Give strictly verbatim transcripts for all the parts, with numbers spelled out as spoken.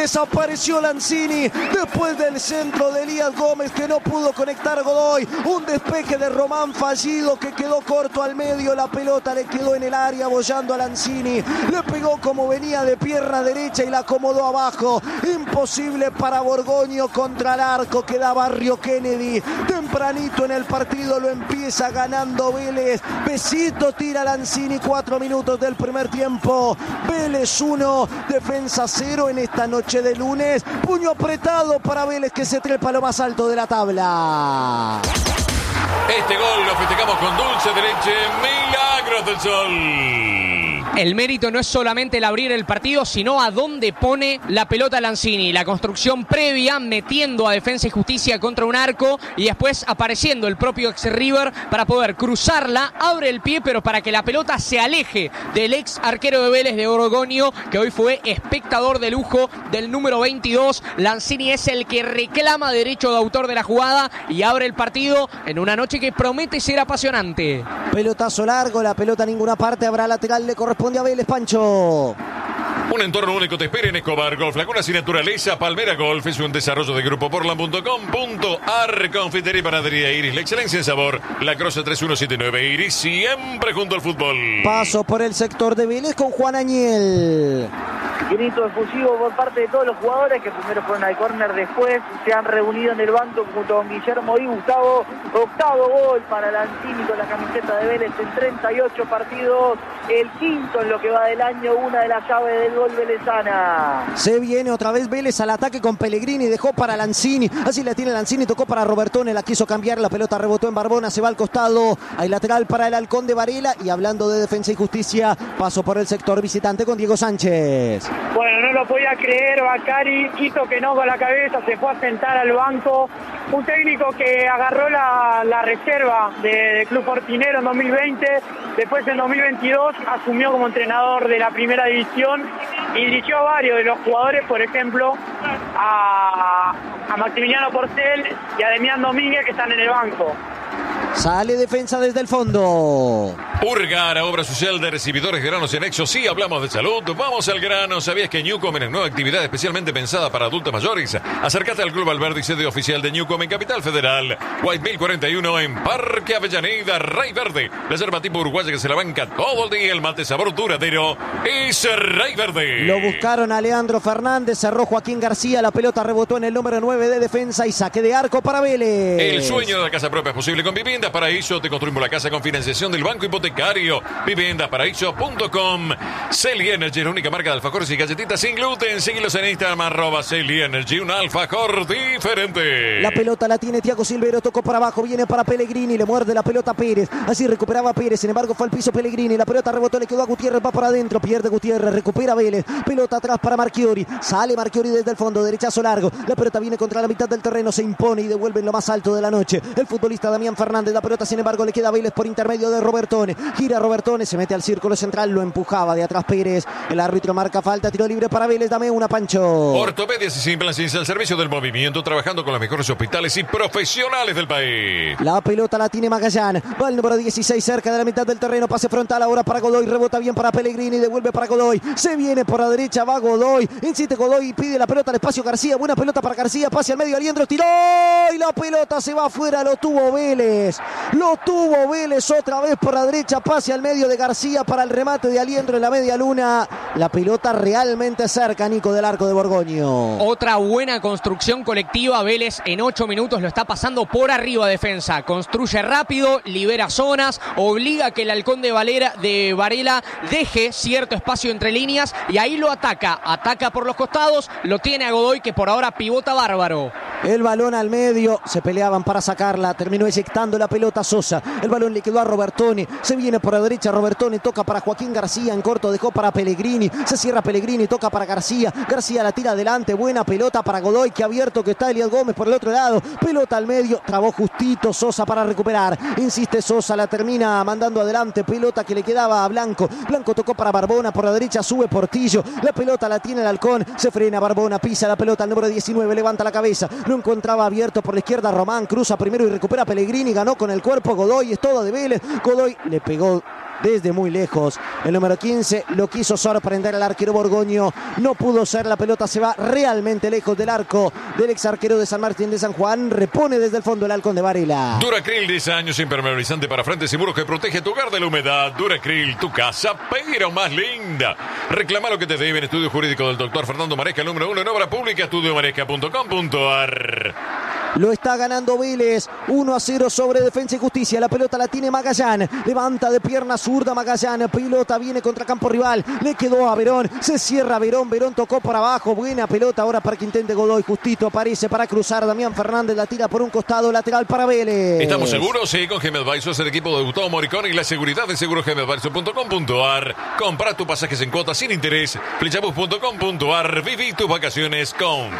desapareció Lanzini después del centro de Elías Gómez que no pudo conectar Godoy. Un despeje de Román fallido que quedó corto al medio. La pelota le quedó en el área bollando a Lanzini. Le pegó como venía de pierna derecha y la acomodó abajo. Imposible para Borgoño contra el arco que da Barrio Kennedy. Tempranito en el partido lo empieza ganando Vélez. Besito tira Lanzini, cuatro minutos del primer tiempo. Vélez uno, Defensa cero en esta noche de lunes. Puño apretado para Vélez que se trepa a lo más alto de la tabla. Este gol lo festejamos con dulce de leche, Milagros del Sol. El mérito no es solamente el abrir el partido, sino a dónde pone la pelota Lanzini. La construcción previa, metiendo a Defensa y Justicia contra un arco y después apareciendo el propio ex River para poder cruzarla. Abre el pie, pero para que la pelota se aleje del ex arquero de Vélez, de Borgoño, que hoy fue espectador de lujo del número veintidós. Lanzini es el que reclama derecho de autor de la jugada y abre el partido en una noche que promete ser apasionante. Pelotazo largo, la pelota a ninguna parte, habrá lateral, le corresponde a Vélez, Pancho. Un entorno único te espera en Escobar Golf, Laguna Sin Naturaleza, Palmera Golf. Es un desarrollo de Grupo Portland punto com punto ar. Confitería y panadería Iris, la excelencia en sabor. La Croce tres uno siete nueve Iris, siempre junto al fútbol. Paso por el sector de Vélez con Juan Añel. Grito efusivo por parte de todos los jugadores que primero fueron al córner, después se han reunido en el banco junto con Guillermo y Gustavo. Octavo gol para Lanzini con la camiseta de Vélez en treinta y ocho partidos. El quinto en lo que va del año, una de las llaves del gol velezana. Se viene otra vez Vélez al ataque con Pellegrini, dejó para Lanzini, así la tiene Lanzini, tocó para Robertone, la quiso cambiar, la pelota rebotó en Barbona, se va al costado, hay lateral para el Halcón de Varela. Y hablando de Defensa y Justicia, paso por el sector visitante con Diego Sánchez. Bueno, no lo podía creer, Bacari hizo que no con la cabeza, se fue a sentar al banco. Un técnico que agarró la, la reserva de, de Club Portinero en dos mil veinte, después en dos mil veintidós asumió como entrenador de la primera división y dirigió a varios de los jugadores, por ejemplo, a, a Maximiliano Porcel y a Demián Domínguez, que están en el banco. Sale Defensa desde el fondo. Urgara, obra social de recibidores de granos y anexos. Sí, hablamos de salud. Vamos al grano. ¿Sabías que Newcomen es nueva actividad especialmente pensada para adultos mayores? Acércate al Club Alberdi, sede oficial de Newcomen, Capital Federal. White mil cuarenta y uno en Parque Avellaneda, Rey Verde. La yerba tipo uruguaya que se la banca todo el día. El mate sabor duradero es Rey Verde. Lo buscaron a Leandro Fernández, cerró Joaquín García. La pelota rebotó en el número nueve de Defensa y saque de arco para Vélez. El sueño de la casa propia es posible con Viviendas Paraíso. Te construimos la casa con financiación del Banco Hipotecario. Viviendas Paraíso punto com. Celi Energy, la única marca de alfajores y galletitas sin gluten. Síguelos en Instagram, arroba Celi Energy, un alfajor diferente. La pelota la tiene Thiago Silvero, tocó para abajo, viene para Pellegrini, le muerde la pelota a Pérez. Así recuperaba Pérez, sin embargo fue al piso Pellegrini. La pelota rebotó, le quedó a Gutiérrez, va para adentro, pierde Gutiérrez, recupera Vélez. Pelota atrás para Marchiori, sale Marchiori desde el fondo, derechazo largo. La pelota viene contra la mitad del terreno, se impone y devuelve en lo más alto de la noche el futbolista Damián Fernández. La pelota, sin embargo, le queda a Vélez por intermedio de Robertone. Gira Robertone, se mete al círculo central, lo empujaba de atrás Pérez. El árbitro marca falta, tiro libre para Vélez. Dame una, Pancho. Ortopedias y Implantes al servicio del movimiento, trabajando con los mejores hospitales y profesionales del país. La pelota la tiene Magallán, va el número dieciséis cerca de la mitad del terreno, pase frontal ahora para Godoy, rebota bien para Pellegrini, devuelve para Godoy, se viene por la derecha, va Godoy, insiste Godoy, pide la pelota al espacio García, buena pelota para García, pase al medio, Aliendro tiró y la pelota se va afuera, lo tuvo Vélez, lo tuvo Vélez otra vez por la derecha, pase al medio de García para el remate de Aliendro en la media luna. La pelota realmente cerca, Nico, del arco de Borgoño. Otra buena construcción colectiva. Vélez en ocho minutos lo está pasando por arriba a Defensa. Construye rápido, libera zonas, obliga a que el Halcón de, Valera, de Varela deje cierto espacio entre líneas y ahí lo ataca. Ataca por los costados, lo tiene a Godoy que por ahora pivota bárbaro. El balón al medio, se peleaban para sacarla, terminó eyectando la pelota Sosa. El balón le quedó a Robertone, se viene por la derecha Robertone, toca para Joaquín García, en corto dejó para Pellegrini, se cierra Pellegrini, toca para García, García la tira adelante, buena pelota para Godoy, que abierto que está Elías Gómez por el otro lado, pelota al medio, trabó justito Sosa para recuperar, insiste Sosa, la termina mandando adelante, pelota que le quedaba a Blanco, Blanco tocó para Barbona, por la derecha sube Portillo, la pelota la tiene el Halcón, se frena Barbona, pisa la pelota al número diecinueve, levanta la cabeza, lo encontraba abierto por la izquierda Román, cruza primero y recupera Pellegrini, ganó con el cuerpo Godoy, es todo de Vélez, Godoy le pegó desde muy lejos. El número quince lo quiso sorprender al arquero Borgoño. No pudo ser, la pelota se va realmente lejos del arco del ex arquero de San Martín de San Juan. Repone desde el fondo el Halcón de Varela. Duracril, diez años, impermeabilizante para frentes y muros que protege tu hogar de la humedad. Duracril, tu casa, pero más linda. Reclama lo que te debe en Estudio Jurídico del doctor Fernando Maresca, el número uno en obra pública, estudio maresca punto com punto ar. Lo está ganando Vélez, uno a cero sobre Defensa y Justicia. La pelota la tiene Magallán, levanta de pierna zurda Magallán, pelota viene contra campo rival, le quedó a Verón, se cierra Verón, Verón tocó por abajo, buena pelota ahora para que intente Godoy, justito aparece para cruzar, Damián Fernández la tira por un costado, lateral para Vélez. ¿Estamos seguros? Sí, con G M Advisors, el equipo de Gustavo Moricón y la seguridad de seguros G M Advisors punto com punto ar. Compra tus pasajes en cuotas sin interés, Flechabus punto com punto ar. Viví tus vacaciones con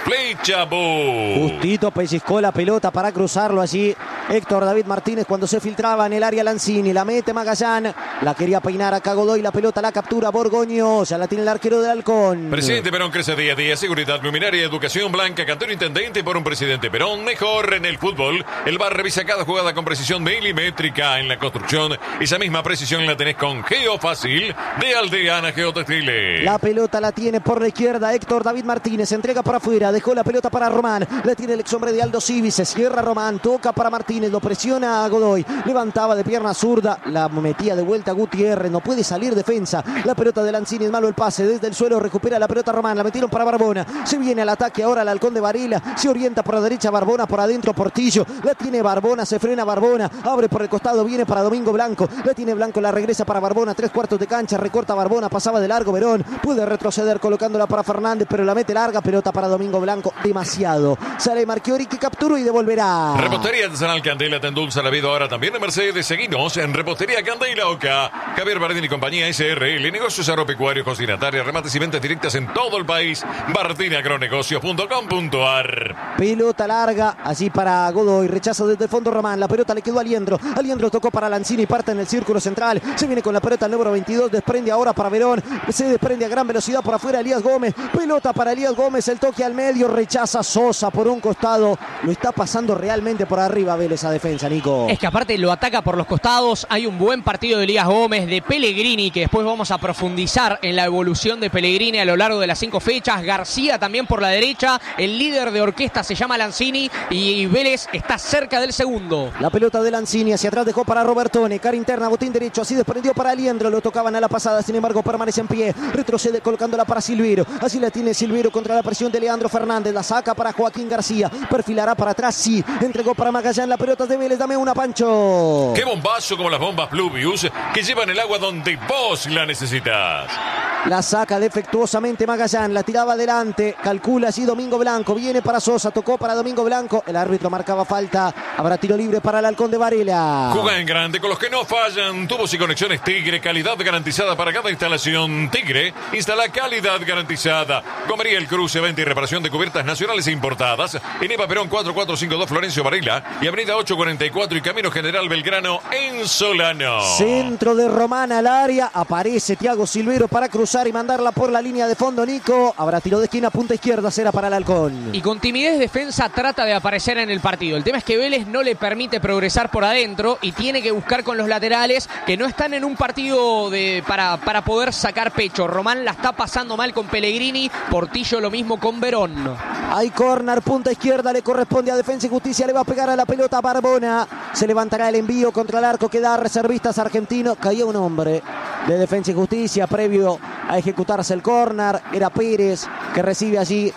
Flechabus. Justito pellizcó la pelota para cruzarlo allí Héctor David Martínez cuando se filtraba en el área Lanzini, la mete Magallán, la quería peinar acá Godoy, la pelota la captura Borgoño, ya la tiene el arquero del Halcón. Presidente Perón crece día a día, seguridad, luminaria, educación blanca, cantero intendente por un presidente Perón mejor en el fútbol. El V A R revisa cada jugada con precisión milimétrica. En la construcción, esa misma precisión la tenés con Geofácil de Aldeana Geotextiles. La pelota la tiene por la izquierda Héctor David Martínez, entrega por afuera, dejó la pelota para Román, la tiene el ex hombre de Aldo Civi, se cierra Román, toca para Martínez, lo presiona a Godoy, levantaba de pierna zurda, la metía de vuelta a Gutiérrez, no puede salir defensa, la pelota de Lanzini, es malo el pase, desde el suelo recupera la pelota Román, la metieron para Barbona, se viene al ataque ahora el Halcón de Varela, se orienta por la derecha Barbona, por adentro Portillo, la tiene Barbona, se frena Barbona, abre por el costado, viene para Domingo Blanco, la tiene Blanco, la regresa para Barbona, tres cuartos de cancha, recorta Barbona, pasaba de largo Verón, puede retroceder colocándola para Fernández, pero la mete larga, pelota para Domingo Blanco, demasiado, sale Marchiori que capturó y devolverá. Repostería Artesanal Candela te endulza la vida ahora también en Mercedes. Seguinos en Repostería Candela Oca. Javier Bardini y compañía S R L. Negocios agropecuarios, cocinatarias, remates y ventas directas en todo el país. Bardini Agronegocios punto com punto ar. Pelota larga, allí para Godoy. Rechazo desde el fondo Román. La pelota le quedó a Aliendro. Aliendro tocó para Lanzini. Parte en el círculo central. Se viene con la pelota el número veintidós. Desprende ahora para Verón. Se desprende a gran velocidad por afuera Elías Gómez. Pelota para Elías Gómez. El toque al medio. Rechaza Sosa por un costado. Lo está pasando realmente por arriba Vélez a defensa, Nico. Es que aparte lo ataca por los costados. Hay un buen partido de Elías Gómez, de Pellegrini, que después vamos a profundizar en la evolución de Pellegrini a lo largo de las cinco fechas. García también por la derecha. El líder de orquesta se llama Lanzini y Vélez está cerca del segundo. La pelota de Lanzini hacia atrás dejó para Robertone. Cara interna, botín derecho. Así desprendió para Aliendro. Lo tocaban a la pasada. Sin embargo, permanece en pie. Retrocede colocándola para Silvero. Así la tiene Silvero contra la presión de Leandro Fernández. La saca para Joaquín García. Perfilará para atrás. Sí. Entregó para Magallán. La pelota de Vélez. Dame una, Pancho. Qué bombazo como las bombas Pluvius que llevan el agua donde vos la necesitas. La saca defectuosamente Magallán. La tiraba adelante. Calcula allí Domingo Blanco. Viene para Sosa. Tocó para Domingo Blanco. El árbitro marcaba falta. Habrá tiro libre para el Halcón de Varela. Juega en grande con los que no fallan. Tubos y conexiones Tigre. Calidad garantizada para cada instalación. Tigre instala calidad garantizada. Comería el Cruce, venta y reparación de cubiertas nacionales e importadas. En Eva Perón cuatro cuatro cinco dos Florencio Varela y Avenida ocho cuarenta y cuatro y Camino General Belgrano en Solano. Centro de Román al área. Aparece Thiago Silvero para cruzar y mandarla por la línea de fondo, Nico. Habrá tiro de esquina, punta izquierda, será para el Halcón. Y con timidez defensa trata de aparecer en el partido. El tema es que Vélez no le permite progresar por adentro y tiene que buscar con los laterales que no están en un partido de, para, para poder sacar pecho. Román la está pasando mal con Pellegrini. Portillo lo mismo con Verón. Hay córner, punta izquierda, le corresponde a Defensa y Justicia. Le va a pegar a la pelota Barbona. Se levantará el envío contra el arco que da reservistas argentinos. Caía un hombre de Defensa y Justicia previo a ejecutarse el córner. Era Pérez que recibe allí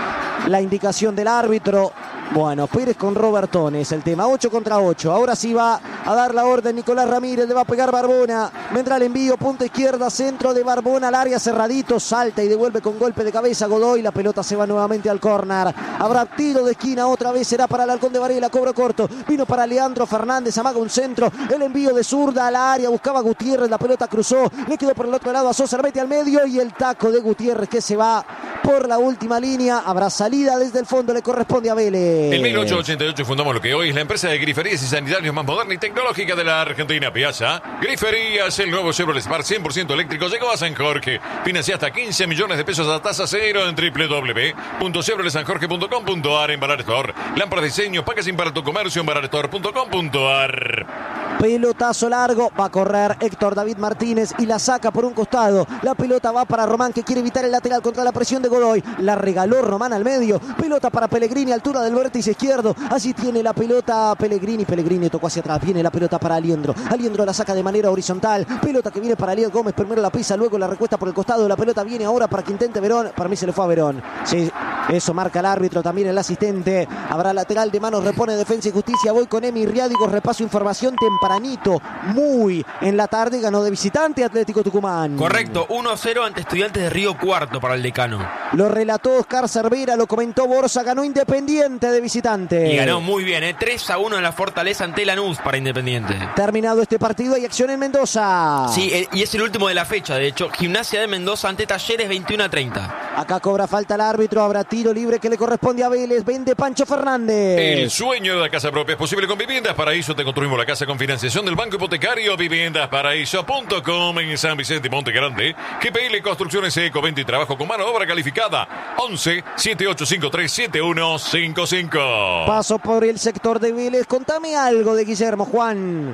la indicación del árbitro. Bueno, Pérez con Robertone es el tema. ocho contra ocho. Ahora sí va a dar la orden Nicolás Ramírez. Le va a pegar Barbona. Vendrá el envío. Punta izquierda. Centro de Barbona al área cerradito. Salta y devuelve con golpe de cabeza Godoy. La pelota se va nuevamente al córner. Habrá tiro de esquina. Otra vez será para el Halcón de Varela. Cobro corto. Vino para Leandro Fernández. Amaga un centro. El envío de zurda al área. Buscaba Gutiérrez. La pelota cruzó. Le quedó por el otro lado a Sosa. La mete al medio. Y el taco de Gutiérrez que se va por la última línea. Habrá salida desde el fondo. Le corresponde a Vélez. En mil ochocientos ochenta y ocho fundamos lo que hoy es la empresa de griferías y sanitarios más moderna y tecnológica de la Argentina. Piazza Griferías, el nuevo Chevrolet Smart cien por ciento eléctrico llegó a San Jorge. Financia hasta quince millones de pesos a tasa cero en doble u doble u doble u punto chevrolet san jorge punto com punto ar. En Balar Store, lámparas de diseño, packaging para tu comercio en balar store punto com punto ar. Pelotazo largo, va a correr Héctor David Martínez y la saca por un costado. La pelota va para Román, que quiere evitar el lateral contra la presión de Godoy. La regaló Román al medio. Pelota para Pellegrini, altura del vértice izquierdo. Así tiene la pelota Pellegrini. Pellegrini tocó hacia atrás. Viene la pelota para Aliendro. Aliendro la saca de manera horizontal. Pelota que viene para Elías Gómez. Primero la pisa, luego la recuesta por el costado. La pelota viene ahora para que intente Verón. Para mí se le fue a Verón. Sí, eso marca el árbitro, también el asistente. Habrá lateral de manos, repone Defensa y Justicia. Voy con Emi Riádigo. Repaso información tempranito. Muy en la tarde ganó de visitante Atlético Tucumán. Correcto, uno a cero ante Estudiantes de Río Cuarto para el decano. Lo relató Oscar Cervera, lo comentó Borsa, ganó Independiente de visitante. Y ganó muy bien, ¿eh? tres a uno en la Fortaleza ante Lanús para Independiente. Terminado este partido, hay acción en Mendoza. Sí, y es el último de la fecha, de hecho. Gimnasia de Mendoza ante Talleres, veintiuno a treinta. Acá cobra falta el árbitro, habrá tiro libre que le corresponde a Vélez. Vende Pancho Fernández. El sueño de la casa propia es posible con Viviendas Paraíso. Te construimos la casa con financiación del Banco Hipotecario. Viviendas Paraíso punto com en San Vicente y Monte Grande. G P L Construcciones Eco, venta y trabajo con mano de obra calificada. once, siete ocho cinco tres, siete uno cinco cinco. Paso por el sector de Vélez. Contame algo de Guillermo, Juan.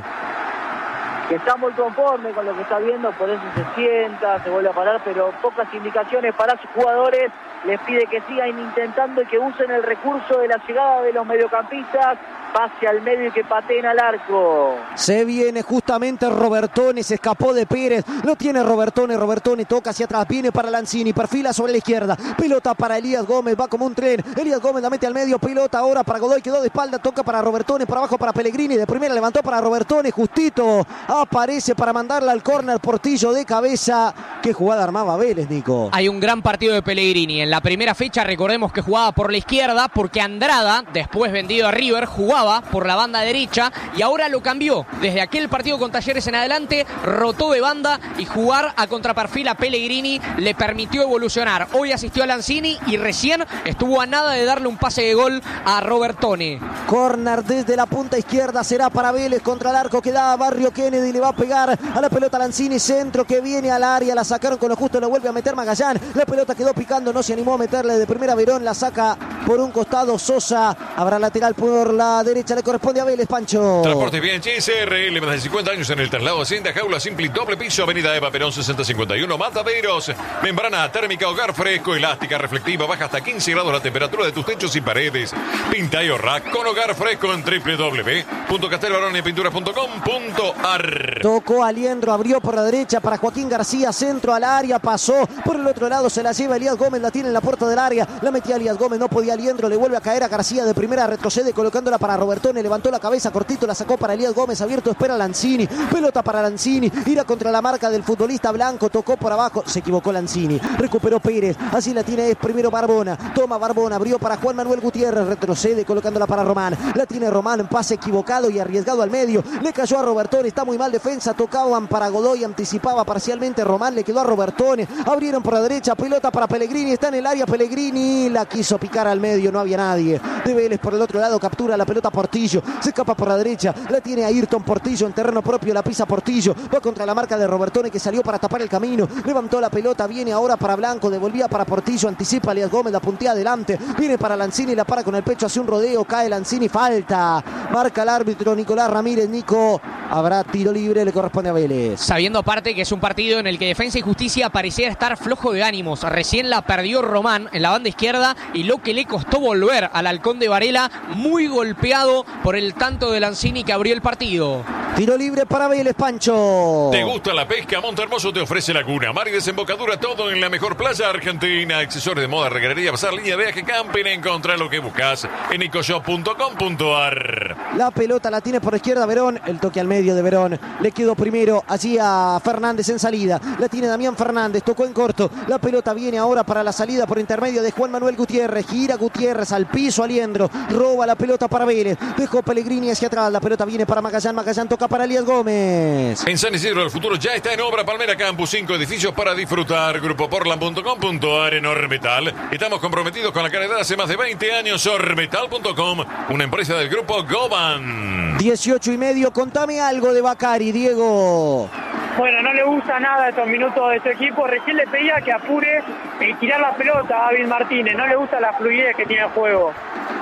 Que está muy conforme con lo que está viendo, por eso se sienta, se vuelve a parar, pero pocas indicaciones para sus jugadores. Les pide que sigan intentando y que usen el recurso de la llegada de los mediocampistas, pase al medio y que pateen al arco. Se viene justamente Robertone, se escapó de Pérez, lo tiene Robertone, Robertone toca hacia atrás, viene para Lanzini, perfila sobre la izquierda, pelota para Elías Gómez, va como un tren, Elías Gómez la mete al medio, pelota ahora para Godoy, quedó de espalda, toca para Robertone, por abajo para Pellegrini, de primera levantó para Robertone, justito, aparece para mandarla al córner, Portillo de cabeza. Qué jugada armaba Vélez, Nico. Hay un gran partido de Pellegrini. En la primera fecha recordemos que jugaba por la izquierda porque Andrada, después vendido a River, jugaba por la banda derecha y ahora lo cambió. Desde aquel partido con Talleres en adelante, rotó de banda y jugar a contraperfil a Pellegrini le permitió evolucionar. Hoy asistió a Lanzini y recién estuvo a nada de darle un pase de gol a Robertone. Corner desde la punta izquierda será para Vélez contra el arco que da Barrio Kennedy, le va a pegar a la pelota Lanzini, centro que viene al área, la sacaron con lo justo, lo vuelve a meter Magallán, la pelota quedó picando, no se animó a meterle de primera Verón, la saca por un costado Sosa, habrá lateral por la derecha, le corresponde a Vélez, Pancho. Transportes Bien S R L, más de cincuenta años en el traslado de Hacienda, jaula simple, doble piso, avenida Eva Perón sesenta cincuenta y uno, Mataderos, membrana térmica, hogar fresco, elástica, reflectiva, baja hasta quince grados la temperatura de tus techos y paredes, pinta y ahorra con hogar fresco en doble u doble u doble u punto castelbaronepinturas punto com punto a r. Tocó Aliendro, abrió por la derecha para Joaquín García, centro al área, pasó por el otro lado, se la lleva Elías Gómez, la tiene en la puerta del área, la metía Elías Gómez, no podía Aliendro, le vuelve a caer a García de primera, retrocede colocándola para Robertone, levantó la cabeza, cortito, la sacó para Elías Gómez, abierto, espera Lanzini, pelota para Lanzini, ira contra la marca del futbolista blanco, tocó por abajo, se equivocó Lanzini, recuperó Pérez, así la tiene es primero Barbona, toma Barbona, abrió para Juan Manuel Gutiérrez, retrocede colocándola para Román, la tiene Román, pase equivocado y arriesgado al medio, le cayó a Robertone, está muy mal defensa, tocaban para Godoy, anticipaba parcialmente Román, le quedó a Robertone, abrieron por la derecha, pelota para Pellegrini, está en el área Pellegrini, la quiso picar al medio, no había nadie, de Vélez por el otro lado, captura la pelota Portillo, se escapa por la derecha, la tiene Ayrton Portillo en terreno propio, la pisa Portillo, va contra la marca de Robertone que salió para tapar el camino, levantó la pelota, viene ahora para Blanco, devolvía para Portillo, anticipa Elías Gómez, la puntea adelante, viene para Lanzini, la para con el pecho, hace un rodeo, cae Lanzini, falta, marca el árbitro Nicolás Ramírez, Nico, habrá tiro libre, le corresponde a Vélez. Sabiendo aparte que es un partido en el que Defensa y Justicia parecía estar flojo de ánimos, recién la perdió Román en la banda izquierda y lo que le costó volver al Halcón de Varela, muy golpeado por el tanto de Lanzini que abrió el partido. Tiro libre para Vélez, Pancho. ¿Te gusta la pesca? Montehermoso te ofrece Laguna, mar y desembocadura, todo en la mejor playa argentina. Accesorios de moda, reguerería, pasar línea de viaje, camping. Encontrá lo que buscas en ecoshop punto com punto a r. La pelota la tiene por la izquierda Verón, el toque al medio de Verón. Le quedó primero allí a Fernández en salida. La tiene Damián Fernández, tocó en corto. La pelota viene ahora para la salida por intermedio de Juan Manuel Gutiérrez. Gira Gutiérrez al piso, Aliendro. Roba la pelota para Vélez. Dejó Pellegrini hacia atrás. La pelota viene para Magallán. Magallán toca para Elías Gómez. En San Isidro del Futuro ya está en obra Palmera Campus, cinco edificios para disfrutar. Grupo portland punto com punto a r en Ormetal. Estamos comprometidos con la calidad hace más de veinte años. Ormetal punto com, una empresa del grupo Goban. dieciocho y medio. Contame algo de Bacari, Diego. Bueno, no le gusta nada estos minutos de su equipo. Recién le pedía que apure y tirar la pelota a David Martínez. No le gusta la fluidez que tiene el juego.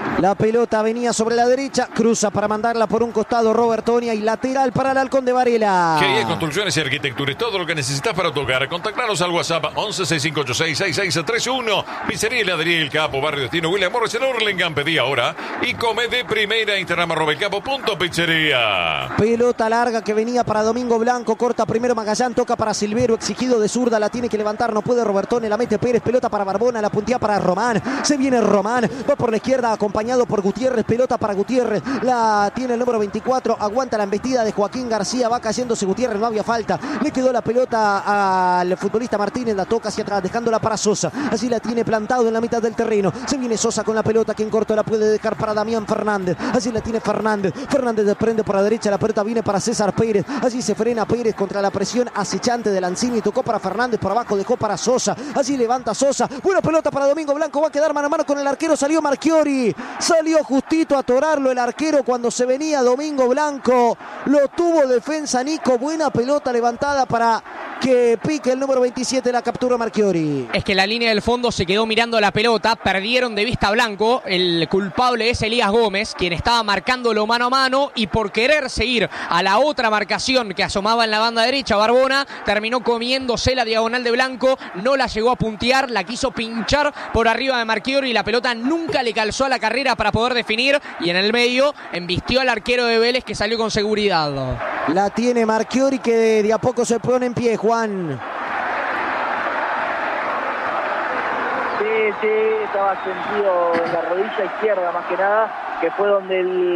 La pelota venía sobre la derecha, cruza para mandarla por un costado Robertonia y lateral para el Halcón de Varela. G I Construcciones y Arquitectura, todo lo que necesitas para tu hogar. Contactanos al WhatsApp once, sesenta y cinco ochenta y seis, sesenta y seis treinta y uno. Pizzería y Heladería El Capo, Barrio Destino, William Morris en Hurlingham. Pedí ahora y come de primera. Instagram arroba el capo punto pizzería. Pelota larga que venía para Domingo Blanco, corta primero Magallán, toca para Silvero, exigido de zurda, la tiene que levantar, no puede Robertone, la mete Pérez, pelota para Barbona, la puntía para Román, se viene Román, va por la izquierda acompañado por Gutiérrez, pelota para Gutiérrez, la tiene el número veinticuatro, aguanta la embestida de Joaquín García, va cayéndose Gutiérrez, no había falta, le quedó la pelota al futbolista Martínez, la toca hacia atrás, dejándola para Sosa, así la tiene plantado en la mitad del terreno, se viene Sosa con la pelota, quien corto la puede dejar para Damián Fernández, así la tiene Fernández, Fernández desprende por la derecha, la pelota viene para César Pérez, allí se frena Pérez contra la presión acechante de Lanzini, tocó para Fernández, por abajo dejó para Sosa, allí levanta Sosa, buena pelota para Domingo Blanco, va a quedar mano a mano con el arquero, salió Marchiori, salió justito a atorarlo el arquero cuando se venía Domingo Blanco, lo tuvo defensa Nico, buena pelota levantada para que pique el número veintisiete, la captura Marchiori. Es que la línea del fondo se quedó mirando la pelota, perdieron de vista a Blanco, el culpable es Elías Gómez, quien estaba marcándolo mano a mano y por querer seguir a la otra marcación que asomaba en la banda derecha, Barbona terminó comiéndose la diagonal de Blanco, no la llegó a puntear, la quiso pinchar por arriba de Marchiori y la pelota nunca le calzó a la carrera para poder definir y en el medio embistió al arquero de Vélez que salió con seguridad. La tiene Marchiori que de a poco se pone en pie, Juan. Sí, sí, estaba sentido en la rodilla izquierda más que nada, que fue donde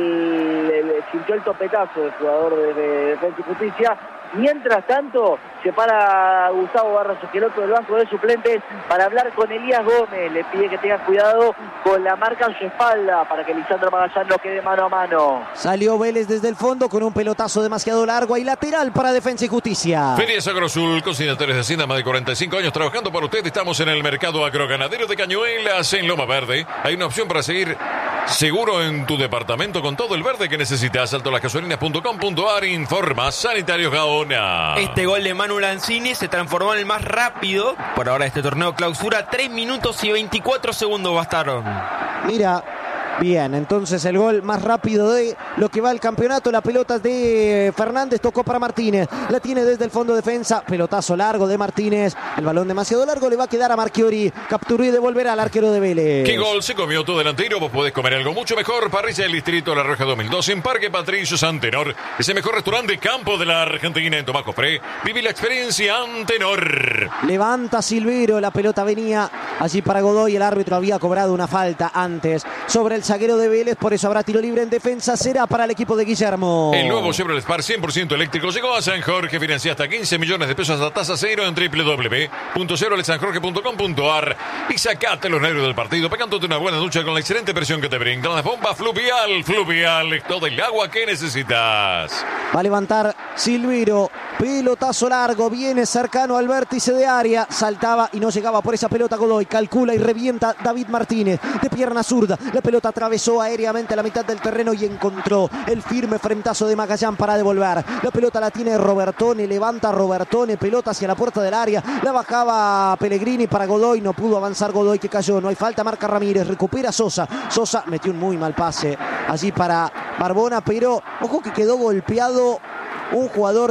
el, el, sintió el topetazo del jugador de, de Defensa y Justicia. Mientras tanto, se para Gustavo Barros Esqueloto del banco de suplentes para hablar con Elías Gómez. Le pide que tenga cuidado con la marca en su espalda para que Lisandro Magallán no quede mano a mano. Salió Vélez desde el fondo con un pelotazo demasiado largo y lateral para Defensa y Justicia. Ferias Agrosul, consignatarios de Hacienda, más de cuarenta y cinco años trabajando para usted. Estamos en el mercado agroganadero de Cañuelas, en Loma Verde. Hay una opción para seguir seguro en tu departamento con todo el verde que necesitas. Alto las gasolinas punto com punto ar. Informa Sanitarios Gaona. Este gol de Manu Lanzini se transformó en el más rápido por ahora de este torneo clausura. tres minutos y veinticuatro segundos bastaron. Mira, bien, entonces el gol más rápido de lo que va el campeonato. La pelota de Fernández, tocó para Martínez, la tiene desde el fondo de defensa, pelotazo largo de Martínez, el balón demasiado largo, le va a quedar a Marchiori, capturó y devolverá al arquero de Vélez. ¿Qué gol se comió tu delantero? Vos podés comer algo mucho mejor. Parrilla del Distrito La Roja dos mil dos en Parque Patricio Antenor, es el mejor restaurante de campo de la Argentina. En Tomás Cofré viví la experiencia Antenor. Levanta Silvero, la pelota venía allí para Godoy, el árbitro había cobrado una falta antes sobre el zaguero de Vélez, por eso habrá tiro libre en defensa, será para el equipo de Guillermo. El nuevo Chevrolet Spark cien por ciento eléctrico llegó a San Jorge, financia hasta quince millones de pesos a tasa cero en doble u doble u doble u punto chevrolet san jorge punto com punto ar y sacate los nervios del partido pegándote una buena ducha con la excelente presión que te brindan las bombas Fluvial. Fluvial es todo el agua que necesitas. Va a levantar Silvero, pelotazo largo, viene cercano al vértice de área, saltaba y no llegaba por esa pelota Godoy, calcula y revienta David Martínez de pierna zurda, la pelota atravesó aéreamente a la mitad del terreno y encontró el firme frentazo de Magallán para devolver. La pelota la tiene Robertone, levanta Robertone, pelota hacia la puerta del área, la bajaba Pellegrini para Godoy, no pudo avanzar Godoy que cayó, no hay falta, marca Ramírez, recupera Sosa, Sosa metió un muy mal pase allí para Barbona, pero ojo que quedó golpeado un jugador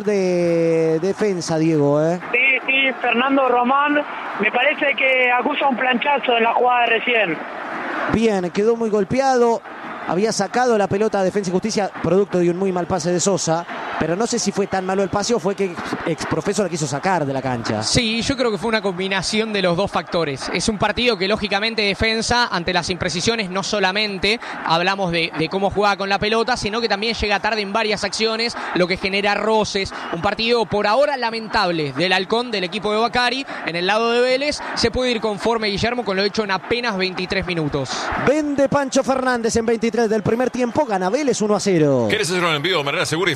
de defensa, Diego, ¿eh? Sí, sí, Fernando Román, me parece que acusa un planchazo en la jugada de recién. Bien, quedó muy golpeado. Había sacado la pelota a Defensa y Justicia producto de un muy mal pase de Sosa, pero no sé si fue tan malo el pase o fue que ex profesor la quiso sacar de la cancha. Sí, yo creo que fue una combinación de los dos factores. Es un partido que lógicamente Defensa, ante las imprecisiones, no solamente hablamos de, de cómo jugaba con la pelota, sino que también llega tarde en varias acciones, lo que genera roces. Un partido por ahora lamentable del Halcón, del equipo de Bacari. En el lado de Vélez se puede ir conforme Guillermo con lo hecho en apenas veintitrés minutos. Vende Pancho Fernández en veintitrés del primer tiempo, gana Vélez uno a cero. ¿Quieres hacer un envío de manera segura y eficiente?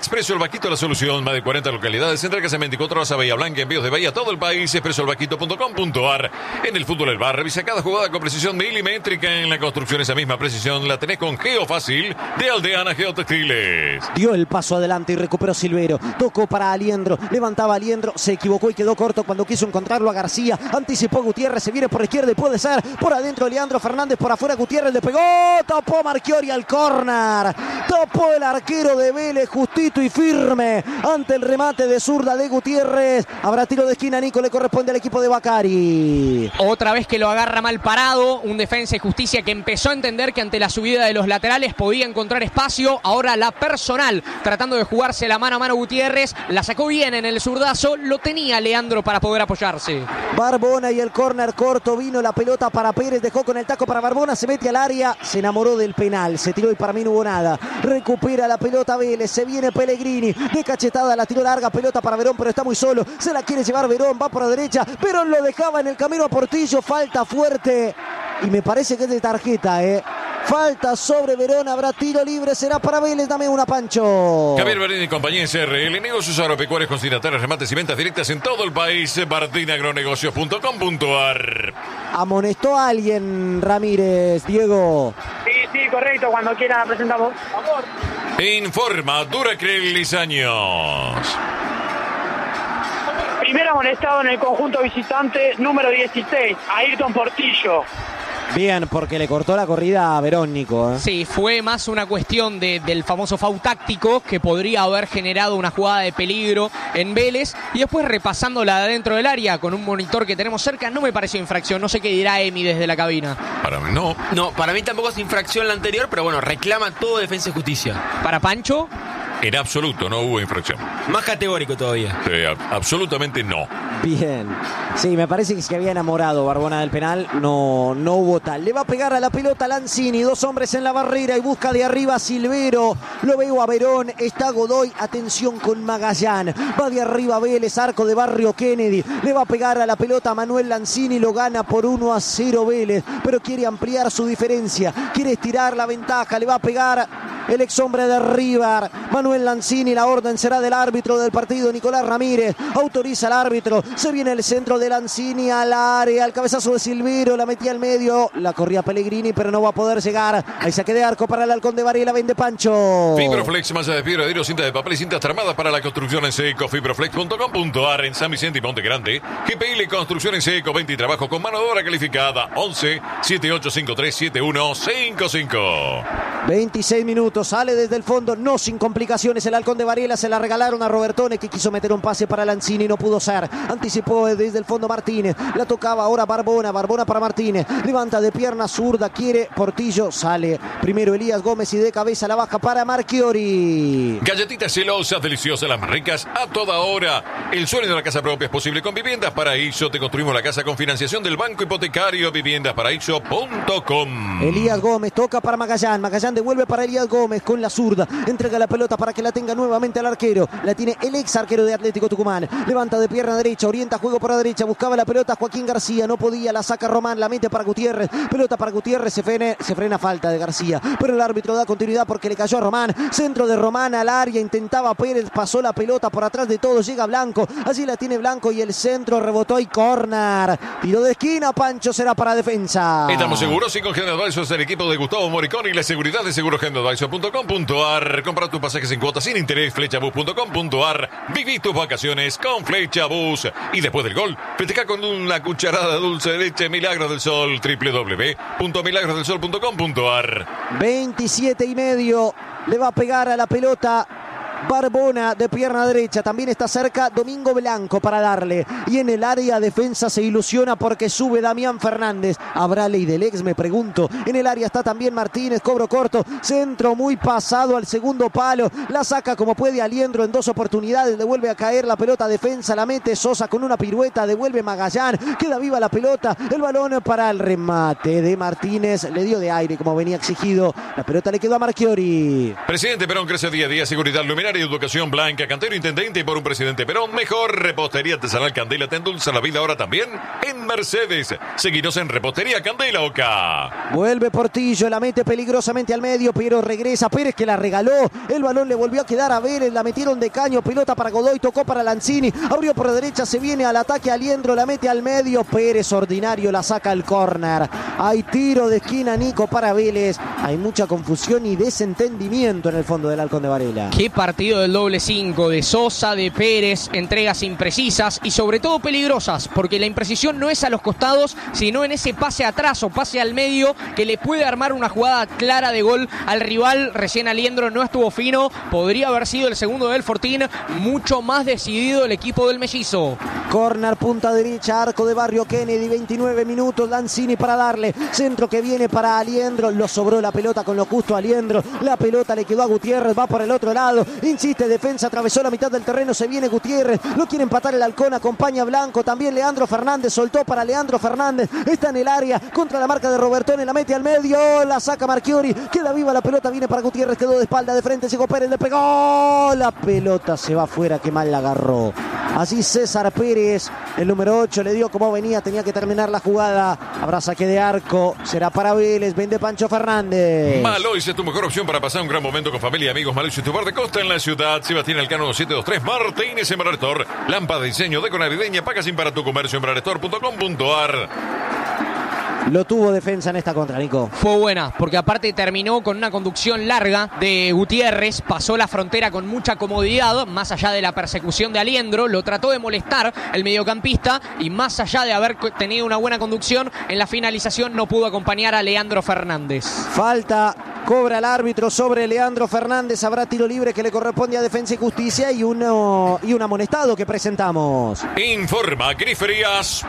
Expreso El Vaquito, la solución. Más de cuarenta localidades. Entregas en veinticuatro horas a Bahía Blanca. Envíos de Bahía a todo el país. expreso el vaquito punto com punto a r. En el fútbol El Bar, revisa cada jugada con precisión milimétrica. En la construcción, esa misma precisión la tenés con Geofácil de Aldeana Geotextiles. Dio el paso adelante y recuperó Silvero. Tocó para Aliendro. Levantaba Aliendro. Se equivocó y quedó corto cuando quiso encontrarlo a García. Anticipó Gutiérrez. Se viene por la izquierda y puede ser por adentro Leandro Fernández. Por afuera Gutiérrez le pegó. Tapó Marchiori al córner. Tapó el arquero de Vélez, justito y firme ante el remate de zurda de Gutiérrez. Habrá tiro de esquina, Nico, le corresponde al equipo de Bacari. Otra vez que lo agarra mal parado, un Defensa y Justicia que empezó a entender que ante la subida de los laterales podía encontrar espacio. Ahora la personal, tratando de jugarse la mano a mano Gutiérrez, la sacó bien en el zurdazo, lo tenía Leandro para poder apoyarse. Barbona y el córner corto, vino la pelota para Pérez, dejó con el taco para Barbona, se mete al área, se enamoró del penal, se tiró y para mí no hubo nada. Recupera la pelota Vélez, se viene Pellegrini, de cachetada la tiró larga, pelota para Verón, pero está muy solo, se la quiere llevar Verón, va por la derecha, Verón lo dejaba en el camino a Portillo, falta fuerte y me parece que es de tarjeta, eh. Falta sobre Verón, habrá tiro libre, será para Vélez, dame una, Pancho. Javier Barini y compañía S R L, negocios agropecuarios, consignatarios, remates y ventas directas en todo el país. Martín Agronegocios punto com punto a r. Amonestó a alguien Ramírez, Diego. Sí, sí, correcto, cuando quieran presentamos. Amor. Informa Duracrell Años. Primero amonestado en el conjunto visitante número dieciséis, Ayrton Portillo. Bien, porque le cortó la corrida a Verónico, ¿eh? Sí, fue más una cuestión de, del famoso foul táctico que podría haber generado una jugada de peligro en Vélez. Y después repasándola dentro del área con un monitor que tenemos cerca, no me pareció infracción. No sé qué dirá Emi desde la cabina. Para mí no. No, para mí tampoco es infracción la anterior, pero bueno, reclama todo Defensa y Justicia. Para Pancho, En absoluto no hubo infracción. Más categórico todavía. Eh, a- absolutamente no. Bien. Sí, me parece que se había enamorado Barbona del penal. No, no hubo tal. Le va a pegar a la pelota Lanzini. Dos hombres en la barrera y busca de arriba a Silvero. Lo veo a Verón. Está Godoy. Atención con Magallán. Va de arriba Vélez. Arco de Barrio Kennedy. Le va a pegar a la pelota a Manuel Lanzini. Lo gana por uno a cero Vélez. Pero quiere ampliar su diferencia. Quiere estirar la ventaja. Le va a pegar el ex hombre de River, Manuel Lanzini. La orden será del árbitro del partido, Nicolás Ramírez. Autoriza al árbitro. Se viene el centro de Lanzini al área. El cabezazo de Silvero. La metía al medio. La corría Pellegrini, pero no va a poder llegar. Ahí saque de arco para el Halcón de Varela. Vende Pancho. Fibroflex, malla de fibra, vidrio, cinta de papel y cintas tramadas para la construcción en seco. Fibroflex punto com punto a r en San Vicente y Monte Grande. G P L Construcción en seco, venta y trabajo con mano de obra calificada. once, setenta y ocho cincuenta y tres, setenta y uno cincuenta y cinco. veintiséis minutos. Sale desde el fondo. No sin complicaciones. El Halcón de Varela se la regalaron a Robertone, que quiso meter un pase para Lanzini. No pudo ser. Anticipó desde el fondo Martínez. La tocaba ahora Barbona. Barbona para Martínez. Levanta de pierna zurda. Quiere Portillo. Sale primero Elías Gómez y de cabeza la baja para Marchiori. Galletitas celosas, deliciosas, las más ricas a toda hora. El sueño de la casa propia es posible con Viviendas Paraíso. Te construimos la casa con financiación del Banco Hipotecario. viviendas paraíso punto com. Elías Gómez toca para Magallán. Magallán devuelve para Elías Gómez con la zurda. Entrega la pelota para que la tenga nuevamente al arquero. La tiene el ex arquero de Atlético Tucumán. Levanta de pierna derecha. Orienta juego por la derecha. Buscaba la pelota Joaquín García. No podía. La saca Román. La mete para Gutiérrez. Pelota para Gutiérrez. Se frena, se frena falta de García. Pero el árbitro da continuidad porque le cayó a Román. Centro de Román al área. Intentaba Pérez. Pasó la pelota por atrás de todos. Llega Blanco. Allí la tiene Blanco y el centro rebotó y córner. Tiro de esquina. Pancho, será para defensa. Estamos seguros y con General Advisor es el equipo de Gustavo Moricón y la seguridad de seguros general advisor punto com punto a r. Compra tus pasajes en cuotas sin interés. Flechabus punto com punto a r. Viví tus vacaciones con Flechabus. Y después del gol, festeja con una cucharada de dulce de leche Milagros del Sol. doble u doble u doble u punto milagros del sol punto com punto a r. veintisiete y medio. Le va a pegar a la pelota Barbona de pierna derecha. También está cerca Domingo Blanco para darle. Y en el área defensa se ilusiona porque sube Damián Fernández. ¿Habrá ley del ex? Me pregunto. En el área está también Martínez. Cobro corto. Centro muy pasado al segundo palo. La saca como puede Aliendro en dos oportunidades. Devuelve a caer la pelota defensa. La mete Sosa con una pirueta. Devuelve Magallán. Queda viva la pelota. El balón para el remate de Martínez. Le dio de aire como venía exigido. La pelota le quedó a Marchiori. Presidente Perón crece día a día. Seguridad luminaria Veterinaria y Educación Blanca, Cantero Intendente y por un Presidente Perón. Mejor Repostería Artesanal Candela te endulza la vida ahora también en Mercedes. Seguinos en Repostería Candela Oca. Vuelve Portillo, la mete peligrosamente al medio, pero regresa Pérez que la regaló. El balón le volvió a quedar a Vélez, la metieron de caño, pelota para Godoy, tocó para Lanzini, abrió por la derecha, se viene al ataque Aliendro, la mete al medio, Pérez ordinario la saca al córner. Hay tiro de esquina, Nico, para Vélez. Hay mucha confusión y desentendimiento en el fondo del Halcón de Varela. Qué partido del doble cinco de Sosa, de Pérez, entregas imprecisas y sobre todo peligrosas, porque la imprecisión no es a los costados, sino en ese pase atrás o pase al medio que le puede armar una jugada clara de gol al rival. Recién Aliendro no estuvo fino, podría haber sido el segundo del Fortín, mucho más decidido el equipo del mellizo. Corner, punta derecha, arco de Barrio Kennedy, veintinueve minutos, Lanzini para darle, centro que viene para Aliendro, lo sobró la pelota con lo justo Aliendro, la pelota le quedó a Gutiérrez, va por el otro lado, insiste, defensa, atravesó la mitad del terreno, se viene Gutiérrez, lo quiere empatar el Halcón, acompaña Blanco, también Leandro Fernández, soltó para Leandro Fernández, está en el área, contra la marca de Robertone, la mete al medio, la saca Marchiori, queda viva la pelota, viene para Gutiérrez, quedó de espalda, de frente, llegó Pérez, le pegó, la pelota se va afuera, que mal la agarró. Así César Pérez, el número ocho, le dio como venía, tenía que terminar la jugada. Habrá saque de arco, será para Vélez, vende Pancho Fernández. Malois es tu mejor opción para pasar un gran momento con familia y amigos. Malois es tu bar de costa en la ciudad. Sebastián Elcano doscientos veintitrés, Martínez en Embrarestor. Lámpara de diseño, deco navideña, paga sin para tu comercio, embrarestor punto com punto ar. Lo tuvo defensa en esta contra, Nico. Fue buena, porque aparte terminó con una conducción larga de Gutiérrez, pasó la frontera con mucha comodidad, más allá de la persecución de Aliendro, lo trató de molestar el mediocampista y más allá de haber tenido una buena conducción, en la finalización no pudo acompañar a Leandro Fernández. Falta, cobra el árbitro sobre Leandro Fernández, habrá tiro libre que le corresponde a Defensa y Justicia y, uno, y un amonestado que presentamos. Informa Griferías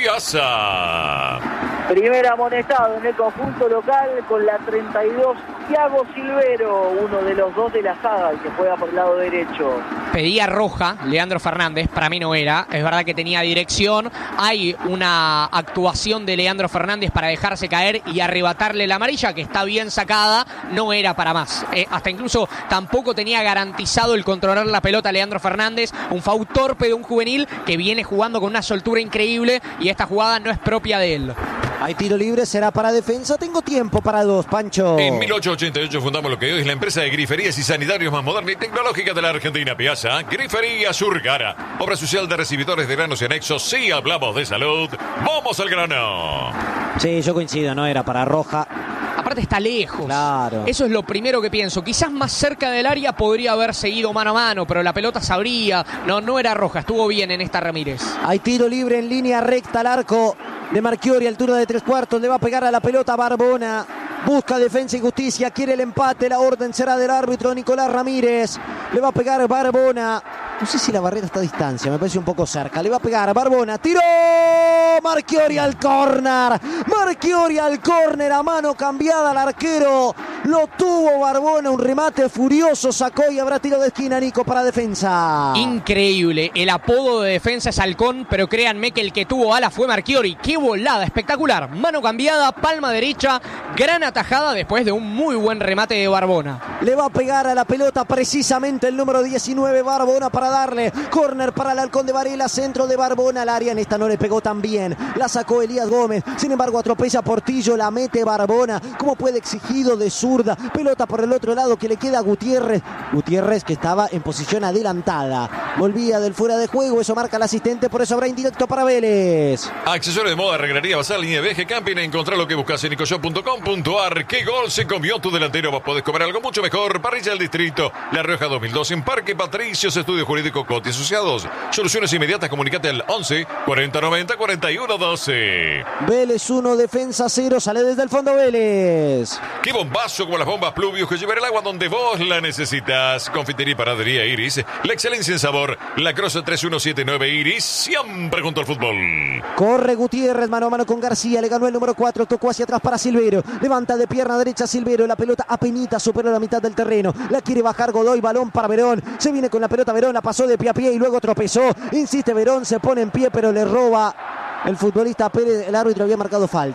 Piazza. Primer amonestado en el conjunto local con la treinta y dos, Thiago Silvero, uno de los dos de la saga, el que juega por el lado derecho. Pedía roja Leandro Fernández, para mí no era, es verdad que tenía dirección, hay una actuación de Leandro Fernández para dejarse caer y arrebatarle la amarilla, que está bien sacada, no era para más, eh, hasta incluso tampoco tenía garantizado el controlar la pelota Leandro Fernández, un foul torpe de un juvenil que viene jugando con una soltura increíble y esta jugada no es propia de él. Hay tiro libre, será para Defensa. Tengo tiempo para dos, Pancho. En mil ochocientos ochenta y ocho fundamos lo que hoy es la empresa de griferías y sanitarios más moderna y tecnológica de la Argentina, Piazza. Griferías Urgara. Obra social de recibidores de granos y anexos. Sí, hablamos de salud. ¡Vamos al grano! Sí, yo coincido, no era para roja. Aparte está lejos. Claro. Eso es lo primero que pienso. Quizás más cerca del área podría haber seguido mano a mano, pero la pelota sabría. No, no era roja. Estuvo bien en esta Ramírez. Hay tiro libre en línea recta al arco de Marchiori, altura de tres cuartos. Le va a pegar a la pelota Barbona. Busca Defensa y Justicia. Quiere el empate. La orden será del árbitro Nicolás Ramírez. Le va a pegar Barbona. No sé si la barrera está a distancia. Me parece un poco cerca. Le va a pegar Barbona. ¡Tiró! Marchiori al córner. Marchiori al córner. A mano cambiada al arquero. Lo tuvo Barbona. Un remate furioso. Sacó y habrá tiro de esquina, Nico, para Defensa. Increíble. El apodo de Defensa es Halcón, pero créanme que el que tuvo ala fue Marchiori. ¡Qué volada! Espectacular. Mano cambiada, palma derecha. Gran atajada después de un muy buen remate de Barbona. Le va a pegar a la pelota precisamente el número diecinueve, Barbona, para darle. Córner para el Halcón de Varela. Centro de Barbona al área. En esta no le pegó tan bien. La sacó Elías Gómez. Sin embargo, atropella Portillo. La mete Barbona. Como puede, exigido de zurda. Pelota por el otro lado que le queda a Gutiérrez. Gutiérrez que estaba en posición adelantada. Volvía del fuera de juego. Eso marca el asistente. Por eso habrá indirecto para Vélez. Accesorios de moda, regalería basal, línea de viaje, camping. Encontrar lo que buscas en nicoshop punto com punto ar. ¿Qué gol se comió tu delantero? Vos podés comer algo mucho mejor. Parrilla del Distrito. La Rioja dos mil dos en Parque Patricios. Estudio Jurídico Coti Asociados. Soluciones inmediatas. Comunicate al once cuarenta noventa cuarenta y uno doce. Vélez uno, Defensa cero. Sale desde el fondo Vélez. Qué bombazo como las bombas Pluvius que llevan el agua donde vos la necesitas. Confitería y panadería Iris. La excelencia en sabor. La Cross tres uno siete nueve Iris. Siempre junto al fútbol. Corre Gutiérrez, mano a mano con García. Le ganó el número cuatro. Tocó hacia atrás para Silvero. Levanta de pierna derecha Silvero. La pelota apenita superó la mitad del terreno. La quiere bajar Godoy. Balón para Verón. Se viene con la pelota Verón. La pasó de pie a pie y luego tropezó. Insiste Verón. Se pone en pie pero le roba el futbolista Pérez. El árbitro había marcado falta.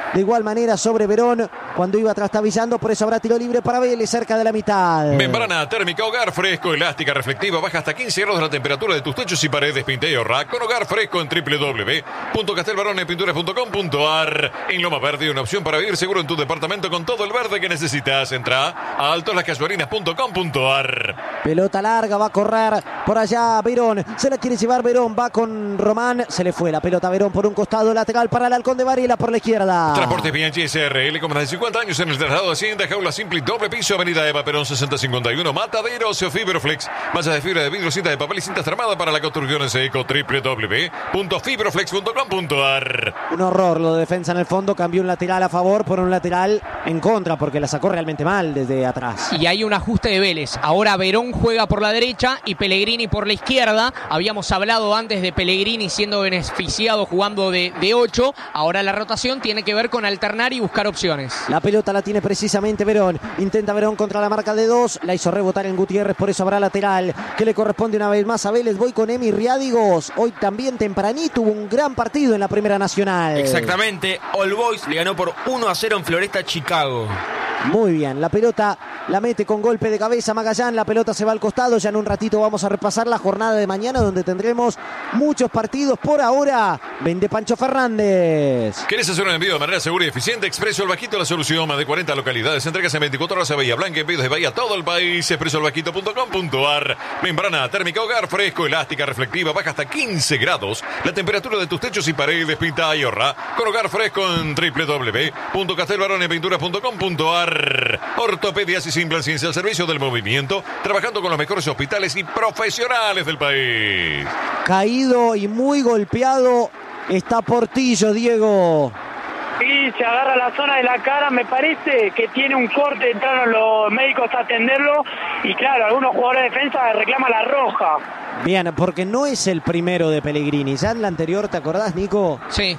de igual manera sobre Verón cuando iba trastabillando, por eso habrá tiro libre para Vélez cerca de la mitad. Membrana térmica Hogar Fresco, elástica, reflectiva, baja hasta quince grados la temperatura de tus techos y paredes. Pinta y ahorra con Hogar Fresco en doble u doble u doble u punto castelbarones pinturas punto com punto a r. En Loma Verde, una opción para vivir seguro en tu departamento con todo el verde que necesitas. Entra a altos las casuarinas punto com punto a r. Pelota larga, va a correr por allá Verón, se la quiere llevar Verón, va con Román, se le fue la pelota a Verón por un costado, lateral para el Halcón de Varela por la izquierda. Transportes Bianchi S R L con más de cincuenta años en el traslado de Hacienda, jaula simple y doble piso, avenida Eva Perón sesenta cincuenta y uno, Mataderos, Fibroflex, malla de fibra de vidrio, cinta de papel y cinta termada para la construcción en seco, doble u doble u doble u punto fibroflex punto com punto a r. Un horror lo de defensa en el fondo, cambió un lateral a favor por un lateral en contra, porque la sacó realmente mal desde atrás. Y hay un ajuste de Vélez, ahora Verón juega por la derecha y Pellegrini por la izquierda. Habíamos hablado antes de Pellegrini siendo beneficiado jugando de, de ocho, ahora la rotación tiene que ver con alternar y buscar opciones. La pelota la tiene precisamente Verón, intenta Verón contra la marca de dos, la hizo rebotar en Gutiérrez, por eso habrá lateral que le corresponde una vez más a Vélez. Voy con Emi Riádigos, hoy también tempranito hubo un gran partido en la Primera Nacional. Exactamente, All Boys le ganó por uno a cero en Floresta, Chicago. Muy bien, la pelota la mete con golpe de cabeza Magallán, la pelota se va al costado, ya en un ratito vamos a repasar la jornada de mañana donde tendremos muchos partidos. Por ahora, vende Pancho Fernández. ¿Querés hacer un envío de manera segura y eficiente? Expreso El Bajito, la solución, más de cuarenta localidades, entregas en veinticuatro horas a Bahía Blanca, envíos de Bahía a todo el país, expreso el bajito punto com punto a r. Membrana térmica Hogar Fresco, elástica, reflectiva, baja hasta quince grados la temperatura de tus techos y paredes. Pinta y ahorra con Hogar Fresco en doble u doble u doble u punto castelbarones pinturas punto com punto a r. Ortopedias y Simplan al servicio del movimiento, trabajando con los mejores hospitales y profesionales del país. Caído y muy golpeado está Portillo, Diego. Sí, se agarra la zona de la cara, me parece que tiene un corte, entraron los médicos a atenderlo y claro, algunos jugadores de defensa reclaman la roja. Bien, porque no es el primero de Pellegrini, ya en la anterior, ¿te acordás, Nico? Sí.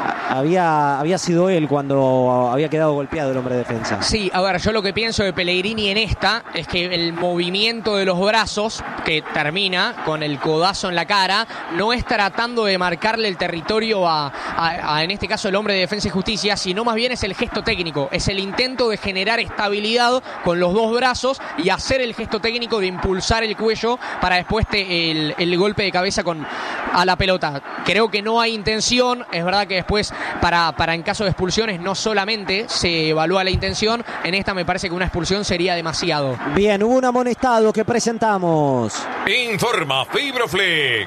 Había, había sido él cuando había quedado golpeado el hombre de defensa. Sí, a ver, yo lo que pienso de Pellegrini en esta es que el movimiento de los brazos, que termina con el codazo en la cara, no es tratando de marcarle el territorio a, a, a en este caso, el hombre de Defensa y Justicia, sino más bien es el gesto técnico, es el intento de generar estabilidad con los dos brazos y hacer el gesto técnico de impulsar el cuello para después te, el, el golpe de cabeza con, a la pelota. Creo que no hay intención, es verdad que después Para, para en caso de expulsiones no solamente se evalúa la intención, en esta me parece que una expulsión sería demasiado. Bien, hubo un amonestado que presentamos. Informa Fibroflex.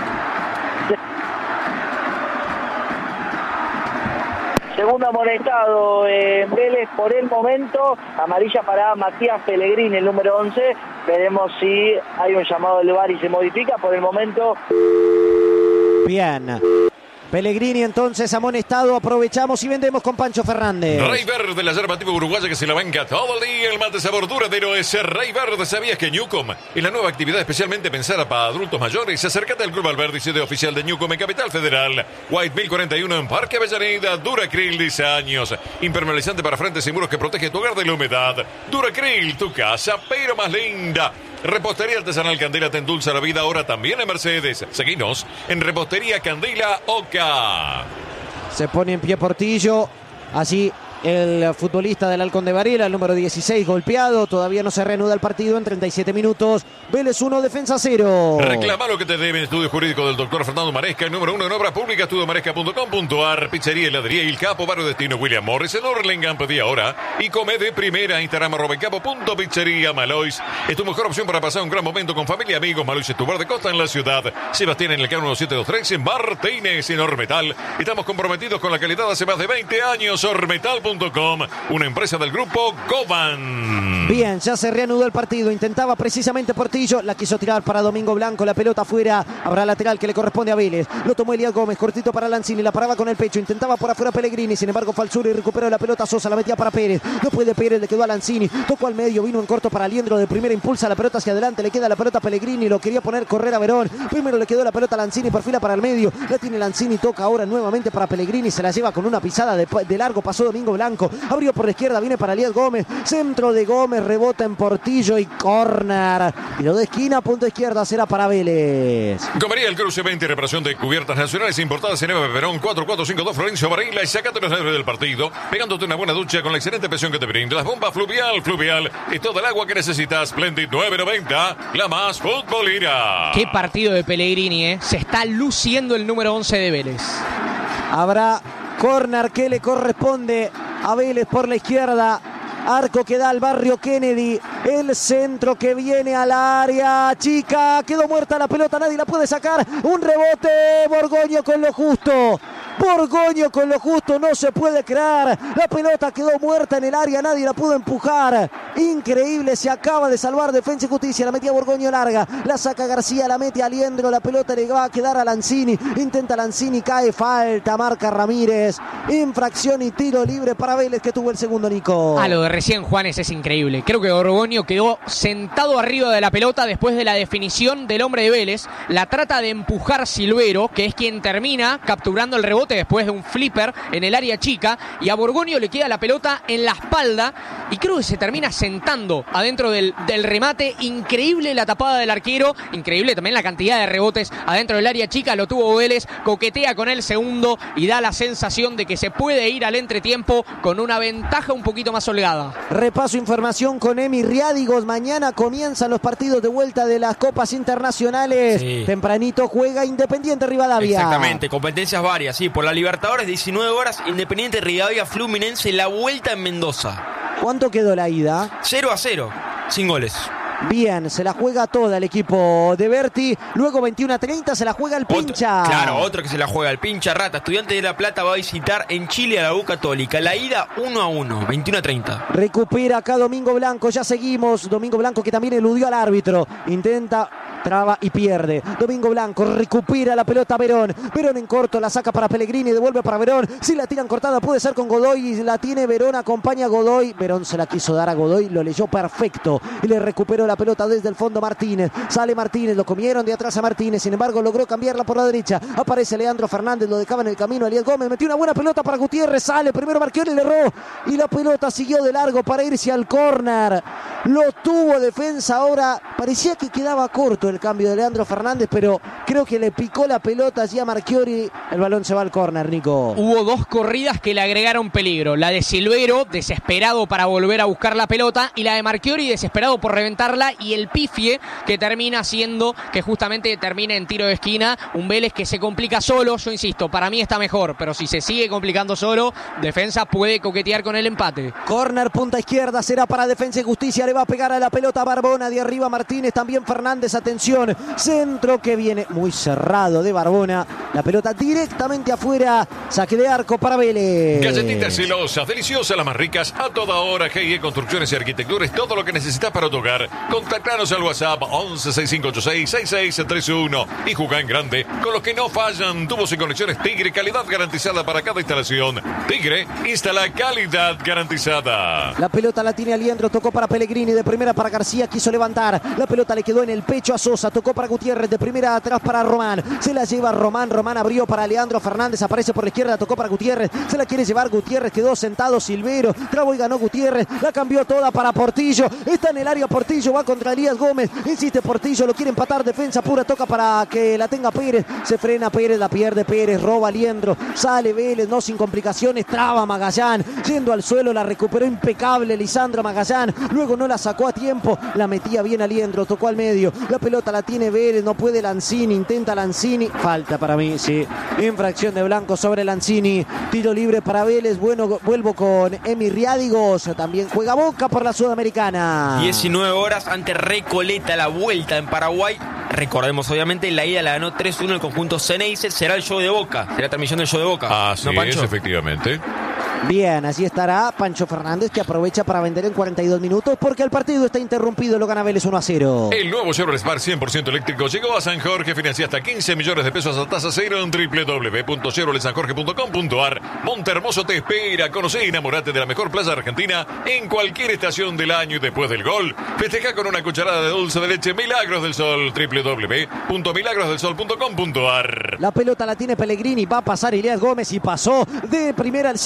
Segundo amonestado en Vélez por el momento, amarilla para Matías Pellegrini, el número once. Veremos si hay un llamado del V A R y se modifica. Por el momento. Bien. Pellegrini entonces amonestado, aprovechamos y vendemos con Pancho Fernández. Rey Verde, la yerba tipo uruguaya que se la banca todo el día. El mate sabor duradero es Rey Verde. ¿Sabías que Newcom es la nueva actividad especialmente pensada para adultos mayores? Acércate al Club Alberdi, sede oficial de Newcom en Capital Federal. White mil cuarenta y uno en Parque Avellaneda. Duracril, diez años. Impermeabilizante para frentes y muros que protege tu hogar de la humedad. Duracril, tu casa, pero más linda. Repostería Artesanal Candela te endulza la vida ahora también en Mercedes. Seguinos en Repostería Candela Oca. Se pone en pie Portillo. Allí el futbolista del Halcón de Varela, el número dieciséis, golpeado. Todavía no se reanuda el partido en treinta y siete minutos. Vélez uno, Defensa cero. Reclama lo que te deben. Estudio jurídico del doctor Fernando Maresca, el número uno en obras públicas, estudio maresca punto com punto a r. Pizzería, heladería Il Capo, barrio destino William Morris, en Orlengan, pedí ahora. Y come de primera, Instagram arroba capo punto pizzería. Malois es tu mejor opción para pasar un gran momento con familia y amigos. Malois es tu bar de costa en la ciudad. Sebastián en el K uno siete dos tres, en Martínez, en Ormetal. Estamos comprometidos con la calidad hace más de veinte años. Ormetal punto com, una empresa del grupo Goban. Bien, ya se reanudó el partido. Intentaba precisamente Portillo, la quiso tirar para Domingo Blanco, la pelota afuera. Habrá lateral que le corresponde a Vélez. Lo tomó Elías Gómez, cortito para Lanzini, la paraba con el pecho. Intentaba por afuera Pellegrini, sin embargo Falsuri y recuperó la pelota. Sosa la metía para Pérez. No puede Pérez, le quedó a Lanzini. Tocó al medio, vino en corto para Liendro. De primera impulsa la pelota hacia adelante, le queda la pelota a Pellegrini. Lo quería poner correr a Verón. Primero le quedó la pelota a Lanzini, perfila para el medio. La tiene Lanzini, toca ahora nuevamente para Pellegrini. Se la lleva con una pisada de, de largo. Pasó Domingo Blanco. Blanco. Abrió por la izquierda, viene para Elías Gómez. Centro de Gómez, rebota en Portillo y córner. Tiro de esquina, punto izquierda, será para Vélez. Comería el cruce veinte, reparación de cubiertas nacionales importadas en Eva Perón, cuatro cuatro cinco dos Florencio Varela, y sacate los nervios del partido, pegándote una buena ducha con la excelente presión que te brinda las bombas Fluvial, Fluvial y todo el agua que necesitas. Splendid nueve noventa, la más futbolera. Qué partido de Pellegrini, ¿eh? Se está luciendo el número once de Vélez. Habrá córner que le corresponde a Vélez por la izquierda. Arco que da al barrio Kennedy. El centro que viene al área chica. Quedó muerta la pelota, nadie la puede sacar. Un rebote. Borgoño con lo justo. Borgoño con lo justo, no se puede creer. La pelota quedó muerta en el área, nadie la pudo empujar. Increíble, se acaba de salvar Defensa y Justicia. La metía Borgoño larga, la saca García, la mete a Liendro. La pelota le va a quedar a Lanzini. Intenta Lanzini, cae, falta, marca Ramírez. Infracción y tiro libre para Vélez, que tuvo el segundo, Nico. A lo de recién Juanes es increíble. Creo que Borgoño quedó sentado arriba de la pelota después de la definición del hombre de Vélez. La trata de empujar Silvero, que es quien termina capturando el rebote después de un flipper en el área chica, y a Borgoño le queda la pelota en la espalda y creo que se termina sentando adentro del, del remate. Increíble la tapada del arquero, increíble también la cantidad de rebotes adentro del área chica. Lo tuvo Vélez, coquetea con el segundo y da la sensación de que se puede ir al entretiempo con una ventaja un poquito más holgada. Repaso información con Emi Riádigos. Mañana comienzan los partidos de vuelta de las copas internacionales. Sí. Tempranito juega Independiente Rivadavia. Exactamente, competencias varias, sí. Por la Libertadores, diecinueve horas, Independiente Rivadavia Fluminense, la vuelta en Mendoza. ¿Cuánto quedó la ida? cero a cero, sin goles. Bien, se la juega toda el equipo de Berti. Luego veintiuno a treinta se la juega el Pincha. Otro, claro, otro que se la juega el Pincha Rata. Estudiante de La Plata va a visitar en Chile a la U Católica. La ida uno a uno, veintiuno a treinta. Recupera acá Domingo Blanco, ya seguimos. Domingo Blanco que también eludió al árbitro. Intenta, traba y pierde. Domingo Blanco recupera la pelota Verón. Verón en corto, la saca para Pellegrini, devuelve para Verón. Si la tiran cortada puede ser con Godoy y la tiene Verón, acompaña a Godoy. Verón se la quiso dar a Godoy, lo leyó perfecto y le recuperó la pelota desde el fondo Martínez. Sale Martínez, lo comieron de atrás a Martínez, sin embargo logró cambiarla por la derecha. Aparece Leandro Fernández, lo dejaba en el camino Elías Gómez, metió una buena pelota para Gutiérrez, sale, primero Marchiori, le erró y la pelota siguió de largo para irse al córner. Lo tuvo defensa ahora, parecía que quedaba corto el cambio de Leandro Fernández, pero creo que le picó la pelota así a Marchiori. El balón se va al córner, Nico. Hubo dos corridas que le agregaron peligro. La de Silvero, desesperado para volver a buscar la pelota, y la de Marchiori, desesperado por reventarla, y el pifie que termina haciendo que justamente termine en tiro de esquina. Un Vélez que se complica solo. Yo insisto, para mí está mejor, pero si se sigue complicando solo, Defensa puede coquetear con el empate. Córner, punta izquierda, será para Defensa y Justicia. Le va a pegar a la pelota Barbona, de arriba Martínez, también Fernández, atención. Centro que viene muy cerrado de Barbona. La pelota directamente afuera. Saque de arco para Vélez. Galletitas celosas, deliciosas, las más ricas, a toda hora. G I E Construcciones y Arquitecturas, todo lo que necesitas para tu hogar. Contactanos al WhatsApp once sesenta y cinco ochenta y seis sesenta y seis treinta y uno y jugá en grande con los que no fallan. Tubos y conexiones Tigre, calidad garantizada para cada instalación. Tigre, instala calidad garantizada. La pelota la tiene Aliendro, tocó para Pellegrini, de primera para García, quiso levantar. La pelota le quedó en el pecho a Sosa, tocó para Gutiérrez, de primera atrás para Román. Se la lleva Román, Román abrió para Leandro Fernández, aparece por la izquierda, tocó para Gutiérrez. Se la quiere llevar Gutiérrez, quedó sentado Silvero, trabó y ganó Gutiérrez. La cambió toda para Portillo. Está en el área Portillo, va contra Elías Gómez. Insiste Portillo, lo quiere empatar, defensa pura, toca para que la tenga Pérez. Se frena Pérez, la pierde Pérez, roba Aliendro. Sale Vélez, no sin complicaciones, traba Magallán. Yendo al suelo, la recuperó impecable Lisandro Magallán. Luego no la sacó a tiempo, la metía bien Aliendro, tocó al medio. La pelota la tiene Vélez, no puede Lanzini, intenta Lanzini. Falta para mí, sí. Infracción de Blanco sobre Lanzini. Tiro libre para Vélez. Bueno, vuelvo con Emi Riádigos. También juega Boca por la Sudamericana. diecinueve horas ante Recoleta, la vuelta en Paraguay. Recordemos, obviamente, la ida la ganó tres uno el conjunto Ceneice. Será el show de Boca. Será transmisión del show de Boca. Así ¿No, Pancho? es, efectivamente. Bien, así estará Pancho Fernández, que aprovecha para vender en cuarenta y dos minutos porque el partido está interrumpido, lo gana Vélez uno a cero. El nuevo Chevrolet Spark cien por ciento eléctrico llegó a San Jorge, financia hasta quince millones de pesos a tasa cero en doble u doble u doble u punto chevrolet san jorge punto com punto a r. Montehermoso te espera, conoce y enamorate de la mejor plaza argentina en cualquier estación del año y después del gol. Festeja con una cucharada de dulce de leche Milagros del Sol, doble u doble u doble u punto milagros del sol punto com punto a r. La pelota la tiene Pellegrini, va a pasar Elías Gómez y pasó de primera al centro.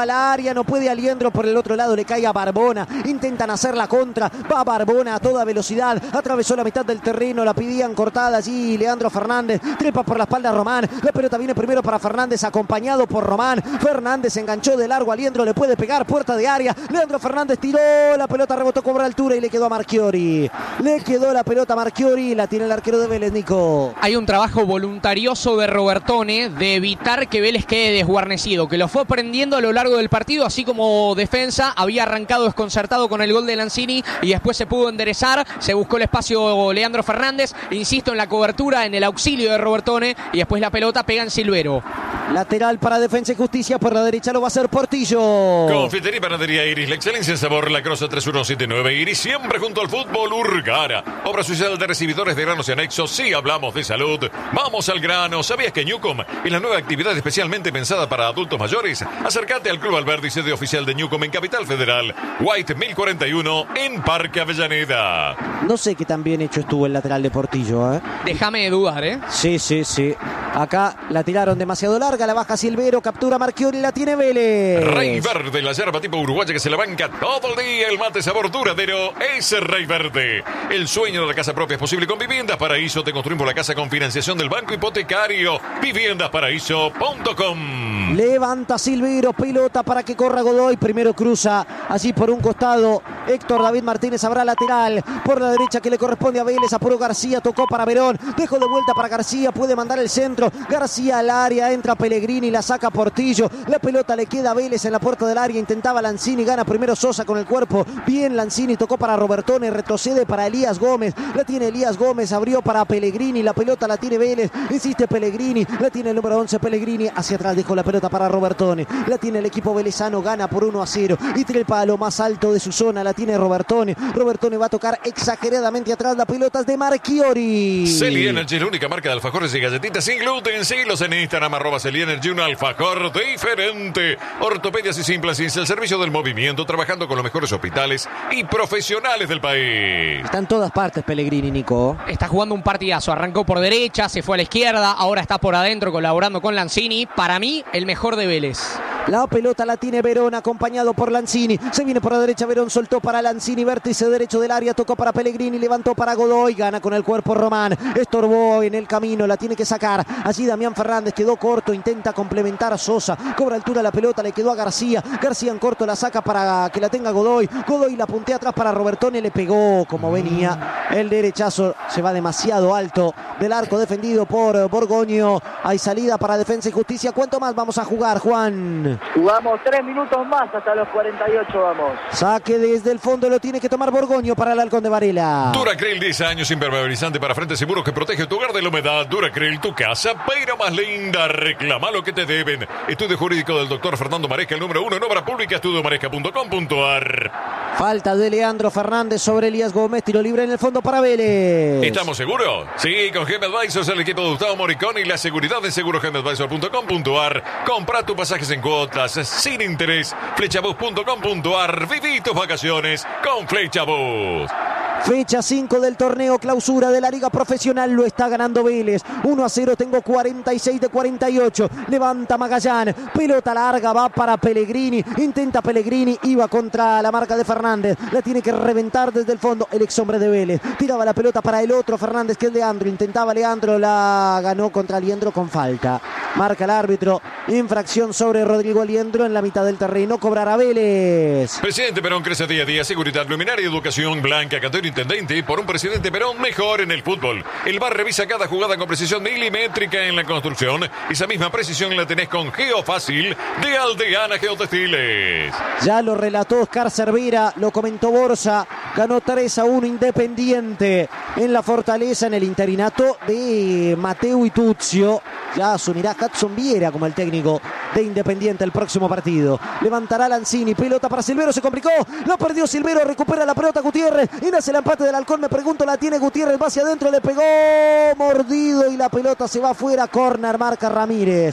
al área, no puede Aliendro, por el otro lado le cae a Barbona, intentan hacer la contra, va Barbona a toda velocidad, atravesó la mitad del terreno, la pedían cortada allí Leandro Fernández, trepa por la espalda a Román, la pelota viene primero para Fernández, acompañado por Román, Fernández enganchó de largo, Aliendro le puede pegar, puerta de área, Leandro Fernández tiró, la pelota rebotó, cobra altura y le quedó a Marchiori, le quedó la pelota a Marchiori, la tiene el arquero de Vélez, Nico. Hay un trabajo voluntarioso de Robertone de evitar que Vélez quede desguarnecido, que lo fue aprendiendo a lo largo del partido, así como defensa había arrancado desconcertado con el gol de Lanzini y después se pudo enderezar, se buscó el espacio Leandro Fernández, insisto en la cobertura, en el auxilio de Robertone y después la pelota pega en Silvero. Lateral para Defensa y Justicia, por la derecha lo va a hacer Portillo. Confitería y Panadería Iris, la excelencia en sabor, la Crosa tres uno siete nueve Iris, siempre junto al fútbol. Urgara, obra social de recibidores de granos y anexos, sí hablamos de salud, vamos al grano. ¿Sabías que Newcom es la nueva actividad especialmente pensada para adultos mayores? Acércate al Club Alberdi, sede oficial de Newcom en Capital Federal, White mil cuarenta y uno en Parque Avellaneda. No sé qué tan bien hecho estuvo el lateral de Portillo, ¿eh? Déjame de dudar, ¿eh? Sí, sí, sí. Acá la tiraron demasiado larga, la baja Silvero, captura Marchiori, la tiene Vélez. Rey Verde, la yerba tipo uruguaya que se la banca todo el día. El mate sabor duradero es Rey Verde. El sueño de la casa propia es posible con Viviendas Paraíso. Te construimos la casa con financiación del Banco Hipotecario. viviendas paraíso punto com. Levanta Silvero, pelota para que corra Godoy. Primero cruza allí por un costado Héctor David Martínez, habrá lateral por la derecha que le corresponde a Vélez. Apuró García, tocó para Verón, dejó de vuelta para García, puede mandar el centro. García al área, entra Pellegrini, la saca Portillo. La pelota le queda a Vélez en la puerta del área. Intentaba Lanzini, gana primero Sosa con el cuerpo. Bien Lanzini, tocó para Robertone, retrocede para Elías Gómez. La tiene Elías Gómez, abrió para Pellegrini. La pelota la tiene Vélez, insiste Pellegrini. La tiene el número once Pellegrini. Hacia atrás dejó la pelota para Robertone. La tiene el equipo velezano, gana por uno a cero. Y trepa a lo más alto de su zona. La tiene Robertone. Robertone va a tocar exageradamente atrás. La pelota es de Marchiori. Celi Energy, la única marca de alfajores y galletitas sin gluten. Síguelos en Instagram, arroba Celi Energy, un alfajor diferente. Ortopedias y Simplacins, el servicio del movimiento, trabajando con los mejores hospitales y profesionales del país. Está en todas partes Pellegrini, Nico. Está jugando un partidazo, arrancó por derecha, se fue a la izquierda, ahora está por adentro colaborando con Lanzini. Para mí, el mejor de Vélez. La pelota la tiene Verón, acompañado por Lanzini. Se viene por la derecha, Verón soltó para Lanzini, vértice derecho del área, tocó para Pellegrini, levantó para Godoy, gana con el cuerpo Román. Estorbó en el camino, la tiene que sacar. Allí Damián Fernández quedó corto, intenta complementar a Sosa. Cobra altura la pelota, le quedó a García. García en corto la saca para que la tenga Godoy. Godoy la puntea atrás para Robertone, le pegó como venía. El derechazo se va demasiado alto del arco defendido por Borgoño. Hay salida para Defensa y Justicia. ¿Cuánto más vamos a jugar, Juan? Jugamos tres minutos más hasta los cuarenta y ocho, vamos. Saque desde el fondo, lo tiene que tomar Borgoño para el Halcón de Varela. Duracryl, diez años, impermeabilizante para frente seguro que protege tu hogar de la humedad. Duracryl, tu casa, pero más linda. Reclama lo que te deben. Estudio jurídico del doctor Fernando Maresca, el número uno en obra pública, estudio maresca punto com punto ar. Falta de Leandro Fernández sobre Elías Gómez, tiro libre en el fondo para Vélez. ¿Estamos seguros? Sí, con G M Advisors, el equipo de Gustavo Moricón y la seguridad de seguro G M Advisor punto com punto ar. Compra tus pasajes en cuotas sin interés. Flechabus punto com punto ar. Viví tus vacaciones con Flechabus. Fecha cinco del torneo clausura de la Liga Profesional, lo está ganando Vélez. uno a cero, tengo cuarenta y seis de cuarenta y ocho. Levanta Magallán, pelota larga, va para Pellegrini. Intenta Pellegrini, iba contra la marca de Fernández. La tiene que reventar desde el fondo el ex hombre de Vélez. Tiraba la pelota para el otro Fernández, que es Leandro. Intentaba Leandro, la ganó contra Aliendro con falta. Marca el árbitro, infracción sobre Rodrigo Aliendro en la mitad del terreno. Cobrará Vélez. Presidente Perón crece día a día. Seguridad, luminaria, educación, Blanca, Catero, intendente. Por un presidente Perón mejor en el fútbol. El V A R revisa cada jugada con precisión milimétrica en la construcción. Esa misma precisión la tenés con Geofácil de Aldeana Geotextiles. Ya lo relató Oscar Cervera, lo comentó Borsa. Ganó tres a uno Independiente en la Fortaleza, en el interinato de Mateo Ituzio. Ya asumirá Hudson Viera como el técnico de Independiente el próximo partido. Levantará Lanzini, pelota para Silvero, se complicó, lo perdió Silvero, recupera la pelota Gutiérrez y nace el empate del Halcón. Me pregunto, la tiene Gutiérrez, va hacia adentro, le pegó mordido y la pelota se va afuera. Córner, marca Ramírez.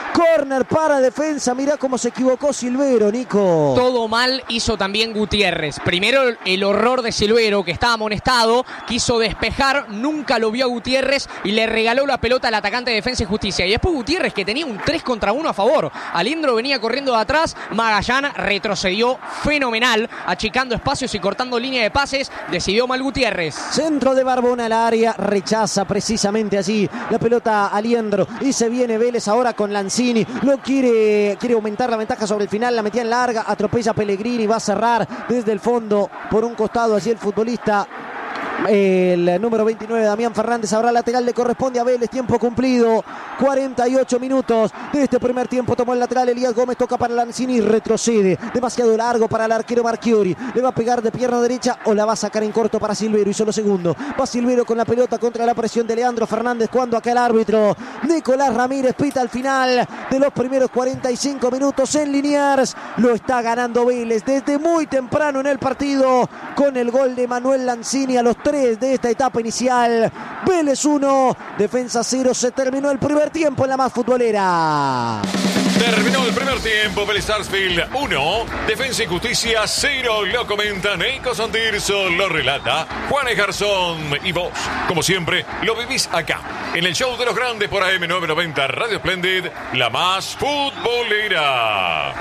Córner para Defensa. Mirá cómo se equivocó Silvero, Nico. Todo mal hizo también Gutiérrez. Primero el horror de Silvero, que estaba amonestado, quiso despejar, nunca lo vio a Gutiérrez y le regaló la pelota al atacante de Defensa y Justicia. Y después Gutiérrez, que tenía un tres contra uno a favor. Aliendro venía corriendo de atrás, Magallán retrocedió fenomenal, achicando espacios y cortando línea de pases. Decidió mal Gutiérrez. Centro de Barbona al área, rechaza precisamente allí la pelota Aliendro y se viene Vélez ahora con Lanzini. Lo quiere, quiere aumentar la ventaja sobre el final, la metía en larga, atropella a Pellegrini, va a cerrar desde el fondo por un costado allí el futbolista. El número veintinueve, Damián Fernández, habrá lateral, le corresponde a Vélez, tiempo cumplido, cuarenta y ocho minutos de este primer tiempo. Tomó el lateral Elías Gómez, toca para Lanzini y retrocede, demasiado largo para el arquero Marchiori, le va a pegar de pierna derecha o la va a sacar en corto para Silvero, hizo lo segundo, va Silvero con la pelota contra la presión de Leandro Fernández, cuando acá el árbitro Nicolás Ramírez pita al final de los primeros cuarenta y cinco minutos en Liniers. Lo está ganando Vélez desde muy temprano en el partido con el gol de Manuel Lanzini a los tres de esta etapa inicial. Vélez uno, Defensa cero. Se terminó el primer tiempo en la más futbolera. Terminó el primer tiempo, Vélez Sarsfield uno, Defensa y Justicia cero. Lo comenta Nico Santirso, lo relata Juan Ejarzón y vos, como siempre, lo vivís acá, en el show de los grandes por A M novecientos noventa Radio Splendid, la más futbolera.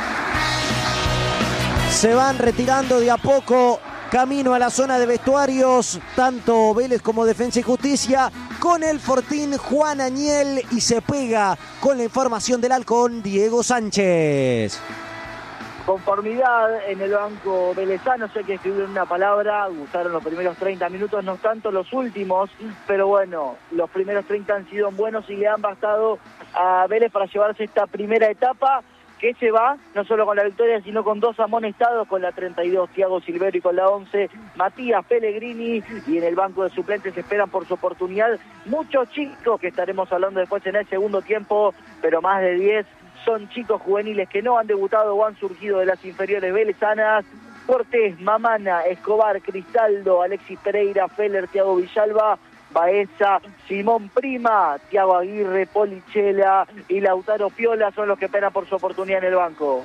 Se van retirando de a poco camino a la zona de vestuarios, tanto Vélez como Defensa y Justicia, con el Fortín Juan Añel, y se pega con la información del halcón Diego Sánchez. Conformidad en el banco velezano, sé que escribieron una palabra, gustaron los primeros treinta minutos, no tanto los últimos, pero bueno, los primeros treinta han sido buenos y le han bastado a Vélez para llevarse esta primera etapa, que se va no solo con la victoria, sino con dos amonestados, con la treinta y dos Thiago Silvero y con la once Matías Pellegrini, y en el banco de suplentes esperan por su oportunidad muchos chicos que estaremos hablando después en el segundo tiempo, pero más de diez son chicos juveniles que no han debutado o han surgido de las inferiores velezanas. Cortés, Mamana, Escobar, Cristaldo, Alexis Pereira, Feller, Thiago Villalba, Baeza, Simón Prima, Thiago Aguirre, Polichela y Lautaro Piola son los que esperan por su oportunidad en el banco.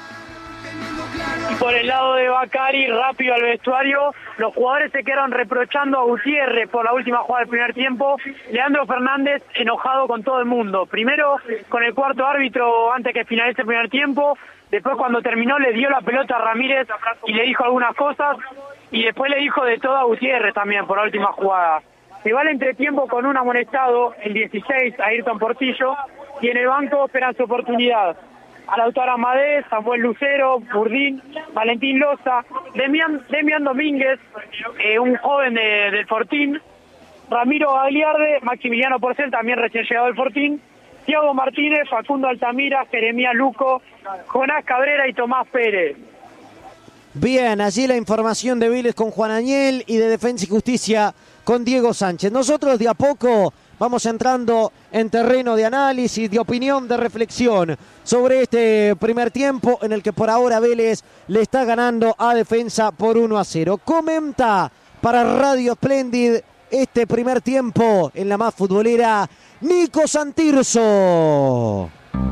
Y por el lado de Bacari, rápido al vestuario, los jugadores se quedaron reprochando a Gutiérrez por la última jugada del primer tiempo. Leandro Fernández enojado con todo el mundo. Primero con el cuarto árbitro antes que finalice el primer tiempo. Después cuando terminó le dio la pelota a Ramírez y le dijo algunas cosas. Y después le dijo de todo a Gutiérrez también por la última jugada. Se va al entretiempo con un amonestado, el dieciséis, Ayrton Portillo, y en el banco esperan su oportunidad. A Lautaro Amadez, Samuel Lucero, Burdín, Valentín Loza, Demian, Demian Domínguez, eh, un joven de, del Fortín, Ramiro Gagliarde, Maximiliano Porcel, también recién llegado del Fortín, Thiago Martínez, Facundo Altamira, Jeremías Luco, Jonás Cabrera y Tomás Pérez. Bien, allí la información de Vélez con Juan Añel y de Defensa y Justicia con Diego Sánchez. Nosotros de a poco vamos entrando en terreno de análisis, de opinión, de reflexión sobre este primer tiempo en el que por ahora Vélez le está ganando a Defensa por uno a cero. Comenta para Radio Splendid este primer tiempo en la más futbolera Nico Santirso.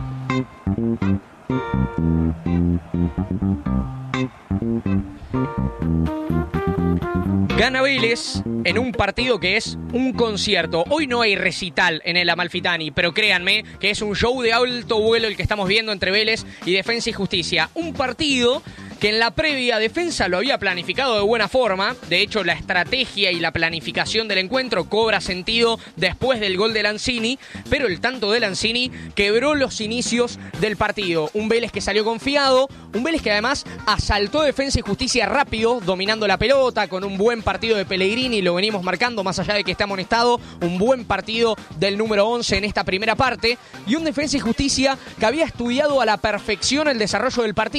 Gana Vélez en un partido que es un concierto. Hoy no hay recital en el Amalfitani, pero créanme que es un show de alto vuelo el que estamos viendo entre Vélez y Defensa y Justicia. Un partido que en la previa Defensa lo había planificado de buena forma. De hecho, la estrategia y la planificación del encuentro cobra sentido después del gol de Lanzini, pero el tanto de Lanzini quebró los inicios del partido. Un Vélez que salió confiado, un Vélez que además asaltó Defensa y Justicia rápido, dominando la pelota, con un buen partido de Pellegrini, lo venimos marcando más allá de que esté amonestado, un buen partido del número once en esta primera parte, y un Defensa y Justicia que había estudiado a la perfección el desarrollo del partido.